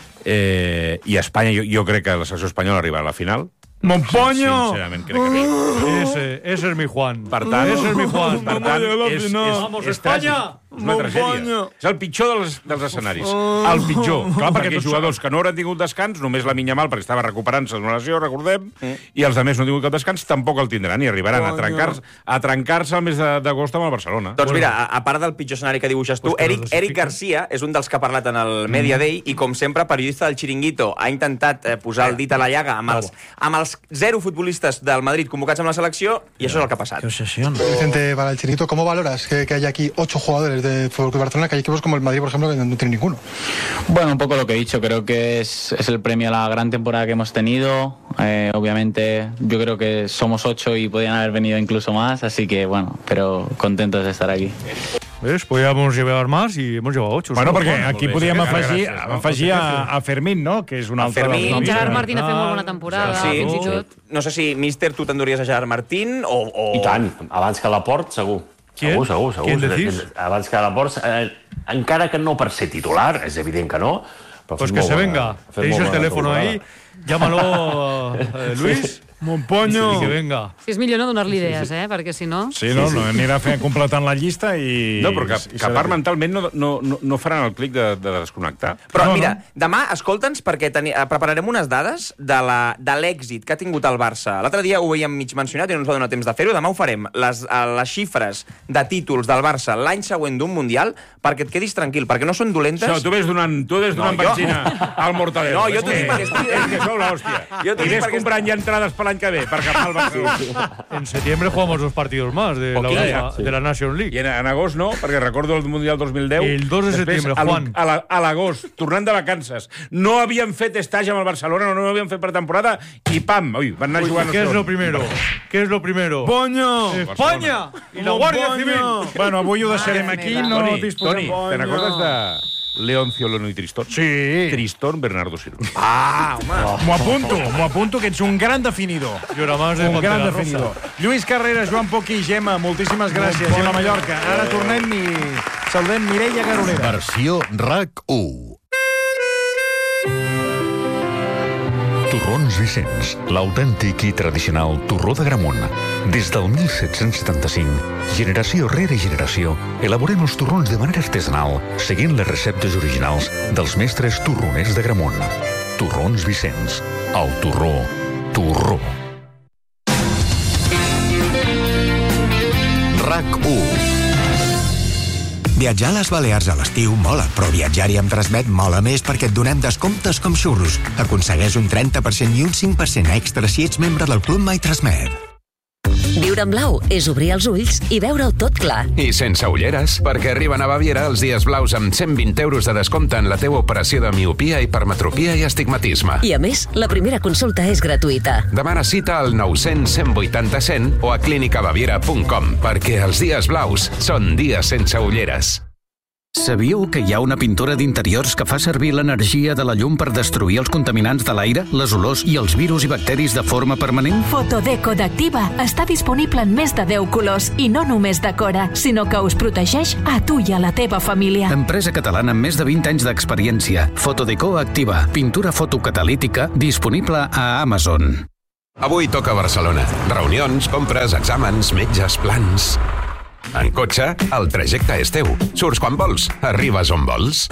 Speaker 3: Eh, I a Espanya, jo, jo crec que la selecció espanyola arribarà a la final.
Speaker 5: Monpoño!
Speaker 3: Sincerament, crec que sí.
Speaker 4: Ese, ese es mi Juan.
Speaker 3: Per tant,
Speaker 4: ese es mi Juan.
Speaker 3: per tant és, és,
Speaker 4: Vamos,
Speaker 3: és,
Speaker 4: Espanya!
Speaker 3: tràgic. És una tragèdia. És el pitjor dels, dels escenaris. El pitjor. Clar, perquè hi ha jugadors que no hauran tingut descans, només la Miña Mal, perquè estava recuperant-se d'una lesió, recordem, i els altres no han tingut cap descans, tampoc el tindran, i arribaran a trencar-se a trencar-se el mes de- d'agost amb el Barcelona.
Speaker 2: Doncs mira, a, a part del pitjor escenari que dibuixes tu,
Speaker 3: Pues que
Speaker 2: Eric,
Speaker 3: los
Speaker 2: Eric Garcia és un dels que ha parlat en el Media Day i, com sempre, periodista del Chiringuito, ha intentat eh, posar el dit a la llaga amb els, amb els zero futbolistes del Madrid convocats amb la selecció, i això és el que ha passat.
Speaker 20: Vicente, para el Chiringuito, ¿cómo valoras que, que haya aquí ocho jugadores de Fútbol Club Barcelona, que hay equipos como el Madrid, por ejemplo, que no tiene ninguno?
Speaker 21: Bueno, un poco lo que he dicho, creo que es, es el premio a la gran temporada que hemos tenido. Eh, obviamente, yo creo que somos ocho y podían haber venido incluso más, así que bueno, pero contentos de estar aquí.
Speaker 4: ¿Ves? Podíamos llevar más y hemos llevado ocho.
Speaker 5: Bueno,
Speaker 4: ¿no?
Speaker 5: perquè
Speaker 4: Juan?
Speaker 5: aquí
Speaker 4: Molt bé,
Speaker 5: podíem
Speaker 4: sí,
Speaker 5: afegir,
Speaker 4: gràcies, no?
Speaker 5: afegir a, a Fermín, no? Que és un altre...
Speaker 2: Fermín,
Speaker 5: dels noms.
Speaker 1: Gerard Martín ha fet molt bona temporada,
Speaker 2: Sí,
Speaker 1: fins i tot.
Speaker 2: no sé si, míster, tu t'enduries a Gerard Martín o... o...
Speaker 7: I tant, abans que Laporte, segur.
Speaker 2: Qui?
Speaker 7: Segur, segur, segur.
Speaker 2: Qui decís?
Speaker 7: Abans que Laporte, eh, encara que no per ser titular, és evident que no, però
Speaker 4: Pues
Speaker 7: ha fet
Speaker 4: que
Speaker 7: molt
Speaker 4: se
Speaker 7: bona-
Speaker 4: venga.
Speaker 7: ha fet
Speaker 4: Tenéis
Speaker 7: molt
Speaker 4: el
Speaker 7: bona
Speaker 4: teléfono
Speaker 7: temporada.
Speaker 4: ahí. Llámalo, eh, Luis.
Speaker 5: Monpoño.
Speaker 4: Y que venga.
Speaker 1: Si és millor no donar-li idees, eh? Perquè si no...
Speaker 5: Sí, no, no anirà fent, completant la llista i...
Speaker 3: No, però que,
Speaker 5: i
Speaker 3: que a part mentalment no, no, no, no faran el clic de, de desconnectar.
Speaker 2: Però
Speaker 3: no,
Speaker 2: mira, demà escolta'ns perquè teni, eh, prepararem unes dades de la- de l'èxit que ha tingut el Barça. L'altre dia ho veiem mig mencionat i no ens va donar temps de fer-ho. Demà ho farem. Les, eh, les xifres de títols del Barça l'any següent d'un Mundial perquè et quedis tranquil, perquè no són dolentes.
Speaker 3: Això, tu ves donant, tu ves donant
Speaker 2: No, jo-
Speaker 3: benzina al Mortadelo.
Speaker 2: No, jo t'ho
Speaker 3: És
Speaker 2: dic
Speaker 3: que-
Speaker 2: perquè estic...
Speaker 3: És que sou l'hòstia.
Speaker 2: Jo t'ho
Speaker 3: I
Speaker 2: dic
Speaker 3: ves
Speaker 2: perquè
Speaker 3: comprant ja entrades per l'any que ve, per agafar el Barça.
Speaker 4: En septiembre jugamos dos partidos más de,
Speaker 3: O
Speaker 4: la,
Speaker 3: quinze.
Speaker 4: Europa- de la Nation League.
Speaker 3: I en, en agost no, perquè recordo el Mundial dos mil deu.
Speaker 4: El dos de
Speaker 3: Després,
Speaker 4: setembre,
Speaker 3: a l'u-
Speaker 4: Juan.
Speaker 3: A la- a l'agost, tornant de vacances. No havien fet estatge amb el Barcelona, no havien fet pretemporada, i pam, ui, van anar
Speaker 4: Uy,
Speaker 3: jugant...
Speaker 4: ¿qué es lo primero? ¿Qué es lo primero?
Speaker 5: Poño!
Speaker 4: ¡España! Y la Guardia Civil.
Speaker 5: Bueno, avui ho deixarem aquí, no
Speaker 3: Toni,
Speaker 5: disposem...
Speaker 3: Toni, te recordes de Leoncio Lono i Tristón?
Speaker 5: Sí.
Speaker 3: Tristón Bernardo Silva.
Speaker 2: Ah, home.
Speaker 5: M'ho apunto, m'ho apunto, que ets un gran definidor.
Speaker 4: Yo era más de
Speaker 5: Un gran
Speaker 4: Pantera
Speaker 5: definidor.
Speaker 4: Rosa.
Speaker 5: Lluís Carreras, Joan Poquí, Gemma, moltíssimes gràcies.
Speaker 4: Bon
Speaker 5: Gemma
Speaker 4: bon.
Speaker 5: Mallorca. Ara tornem i saludem Mireia Garolera.
Speaker 12: Versió RAC u.
Speaker 11: Torrons Vicenç, l'autèntic i tradicional torró de Gramunt. Des del mil set-cents setanta-cinc, generació rere generació, elaborem els torrons de manera artesanal, seguint les receptes originals dels mestres torroners de Gramunt. Torrons Vicenç, el torró, torró.
Speaker 6: RAC u. Viatjar a les Balears a l'estiu mola, però viatjar-hi amb Transmet mola més perquè et donem descomptes com xurros. Aconsegueix un trenta per cent i un cinc per cent extra si ets membre del Club My Transmet.
Speaker 22: Viure en blau és obrir els ulls i veure-ho tot clar.
Speaker 23: I sense ulleres, perquè arriben a Baviera els dies blaus amb cent vint euros de descompte en la teva operació de miopia, hipermetropia i astigmatisme.
Speaker 22: I a més, la primera consulta és gratuïta.
Speaker 23: Demana cita al nou cents cent vuitanta cent o a clínica baviera punt com, perquè els dies blaus són dies sense ulleres.
Speaker 24: Sabíeu que hi ha una pintura d'interiors que fa servir l'energia de la llum per destruir els contaminants de l'aire, les olors i els virus i bacteris de forma permanent?
Speaker 25: Fotodeco d'Activa està disponible en més de deu colors i no només decora, sinó que us protegeix a tu i a la teva família.
Speaker 24: Empresa catalana amb més de vint anys d'experiència. Fotodeco Activa. Pintura fotocatalítica disponible a Amazon.
Speaker 23: Avui toca Barcelona. Reunions, compres, exàmens, metges, plans... En cotxe, el trajecte és teu. Surts quan vols, arribes on vols.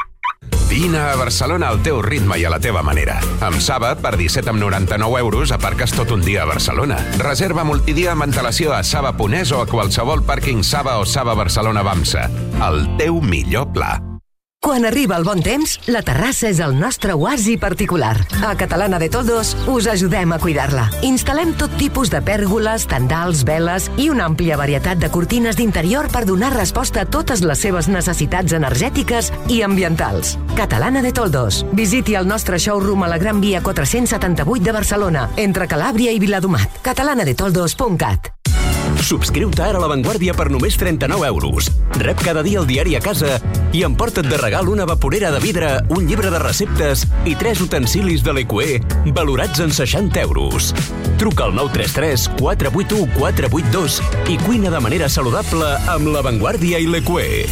Speaker 23: Vine a Barcelona al teu ritme i a la teva manera. Amb Saba, per disset coma noranta-nou euros, aparques tot un dia a Barcelona. Reserva multidia amb antelació a saba punt es o a qualsevol pàrquing Saba o Saba Barcelona Bamsa. El teu millor pla.
Speaker 22: Quan arriba el bon temps, la terrassa és el nostre oasi particular. A Catalana de Toldos us ajudem a cuidar-la. Instal·lem tot tipus de pèrgoles, tendals, veles i una àmplia varietat de cortines d'interior per donar resposta a totes les seves necessitats energètiques i ambientals. Catalana de Toldos. Visiti el nostre showroom a la Gran Via quatre-cents setanta-vuit de Barcelona, entre Calàbria i Viladomat. catalana de toldos punt cat.
Speaker 26: Subscriu-te ara a La Vanguardia per només trenta-nou euros. Rep cada dia el diari a casa i emporta't de regal una vaporera de vidre, un llibre de receptes i tres utensilis de l'E Q E valorats en seixanta euros. Truca al nou tres tres quatre vuit u quatre vuit dos i cuina de manera saludable amb La Vanguardia i l'E Q E.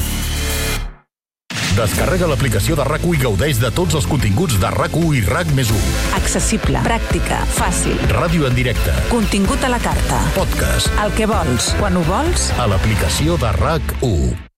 Speaker 27: Descarrega l'aplicació de RAC u i gaudeix de tots els continguts de RAC u i RAC més u.
Speaker 25: Accessible, pràctica, fàcil.
Speaker 27: Ràdio en directe.
Speaker 25: Contingut a la carta.
Speaker 27: Podcast.
Speaker 25: El que vols, quan ho vols.
Speaker 27: A l'aplicació de RAC u.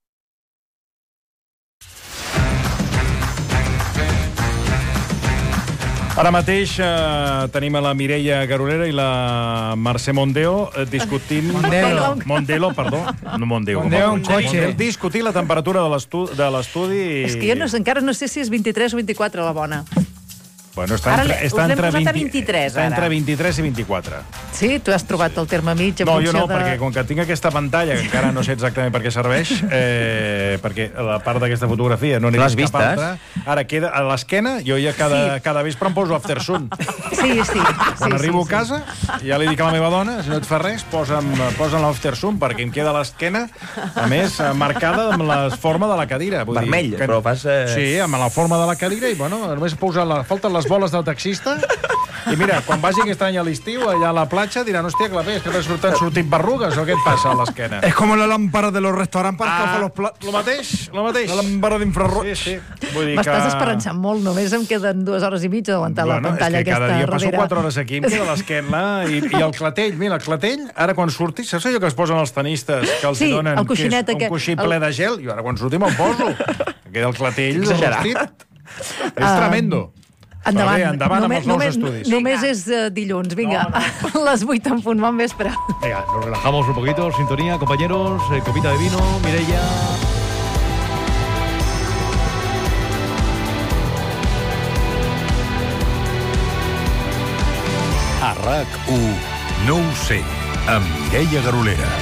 Speaker 5: Ara mateix eh, tenim a la Mireia Garolera i la Mercè Mondeo eh, discutint...
Speaker 9: Mondelo.
Speaker 5: Mondelo, perdó. No Mondeo.
Speaker 9: Mondeo, un cotxe.
Speaker 5: Discutir la temperatura de l'estudi...
Speaker 28: És que jo no, encara no sé si és vint-i-tres o vint-i-quatre la bona.
Speaker 5: Bueno, està
Speaker 28: Ara
Speaker 5: entre,
Speaker 28: us
Speaker 5: està
Speaker 28: l'hem
Speaker 5: entre,
Speaker 28: posat a
Speaker 5: vint,
Speaker 28: vint-i-tres,
Speaker 5: està
Speaker 28: ara.
Speaker 5: entre vint-i-tres i vint-i-quatre.
Speaker 28: Sí? Tu has trobat el terme mig en
Speaker 5: No,
Speaker 28: funció
Speaker 5: jo no,
Speaker 28: de...
Speaker 5: perquè com que tinc aquesta pantalla, que encara no sé exactament per què serveix, eh, perquè la part d'aquesta fotografia no n'he
Speaker 2: L'has
Speaker 5: vist cap
Speaker 2: vistes?
Speaker 5: altra. Ara queda a l'esquena, jo ja cada,
Speaker 28: Sí.
Speaker 5: cada vespre em poso After Sun.
Speaker 28: Sí, sí.
Speaker 5: Quan
Speaker 28: sí,
Speaker 5: arribo
Speaker 28: sí,
Speaker 5: a casa, ja li dic a la meva dona, si no et fa res, posa'm, posa'm l'After Sun, perquè em queda l'esquena, a més, eh, marcada amb la forma de la cadira. Vull
Speaker 2: Vermell,
Speaker 5: dir, que...
Speaker 2: però fas... Eh...
Speaker 5: Sí, amb la forma de la cadira, i bueno, només posar la... falten les boles del taxista, i mira, quan vagi aquest any a l'estiu, allà a la platja, diran, hòstia, clavé, és que t'han sortit berrugues, o què et passa a l'esquena?
Speaker 9: Es como la lámpara de los restaurantes para
Speaker 5: Ah,
Speaker 9: escalfar los platos.
Speaker 5: Lo mateix, lo mateix.
Speaker 9: La lámpara d'infrarroig.
Speaker 5: Sí, sí. Vull dir
Speaker 28: M'estàs
Speaker 5: que...
Speaker 28: esperançant molt, només em queden dues hores i mitja d'aguantar la
Speaker 5: Bueno,
Speaker 28: pantalla
Speaker 5: és que cada
Speaker 28: aquesta
Speaker 5: dia passo
Speaker 28: darrere.
Speaker 5: quatre hores aquí, em queda l'esquena i, i el clatell, mira, el clatell, ara quan surti, saps allò que es posen els tenistes, que els
Speaker 28: Sí,
Speaker 5: donen,
Speaker 28: el coixinet
Speaker 5: que és un
Speaker 28: aquest,
Speaker 5: coixí
Speaker 28: el-
Speaker 5: ple de gel, i ara quan surti me'l poso. Queda el clatell
Speaker 2: Exagerat.
Speaker 5: rostit. És
Speaker 28: Ah,
Speaker 5: tremendo.
Speaker 28: Endavant.
Speaker 5: Però bé, endavant amb
Speaker 28: només,
Speaker 5: els nous
Speaker 28: només,
Speaker 5: estudis.
Speaker 28: Només és uh, dilluns, vinga. No, no. Les vuit en punt, bon vespre.
Speaker 4: Venga, nos relajamos un poquito, sintonía, compañeros, eh, copita de vino, Mireia.
Speaker 27: A RAC u, no ho sé, amb Mireia Garolera.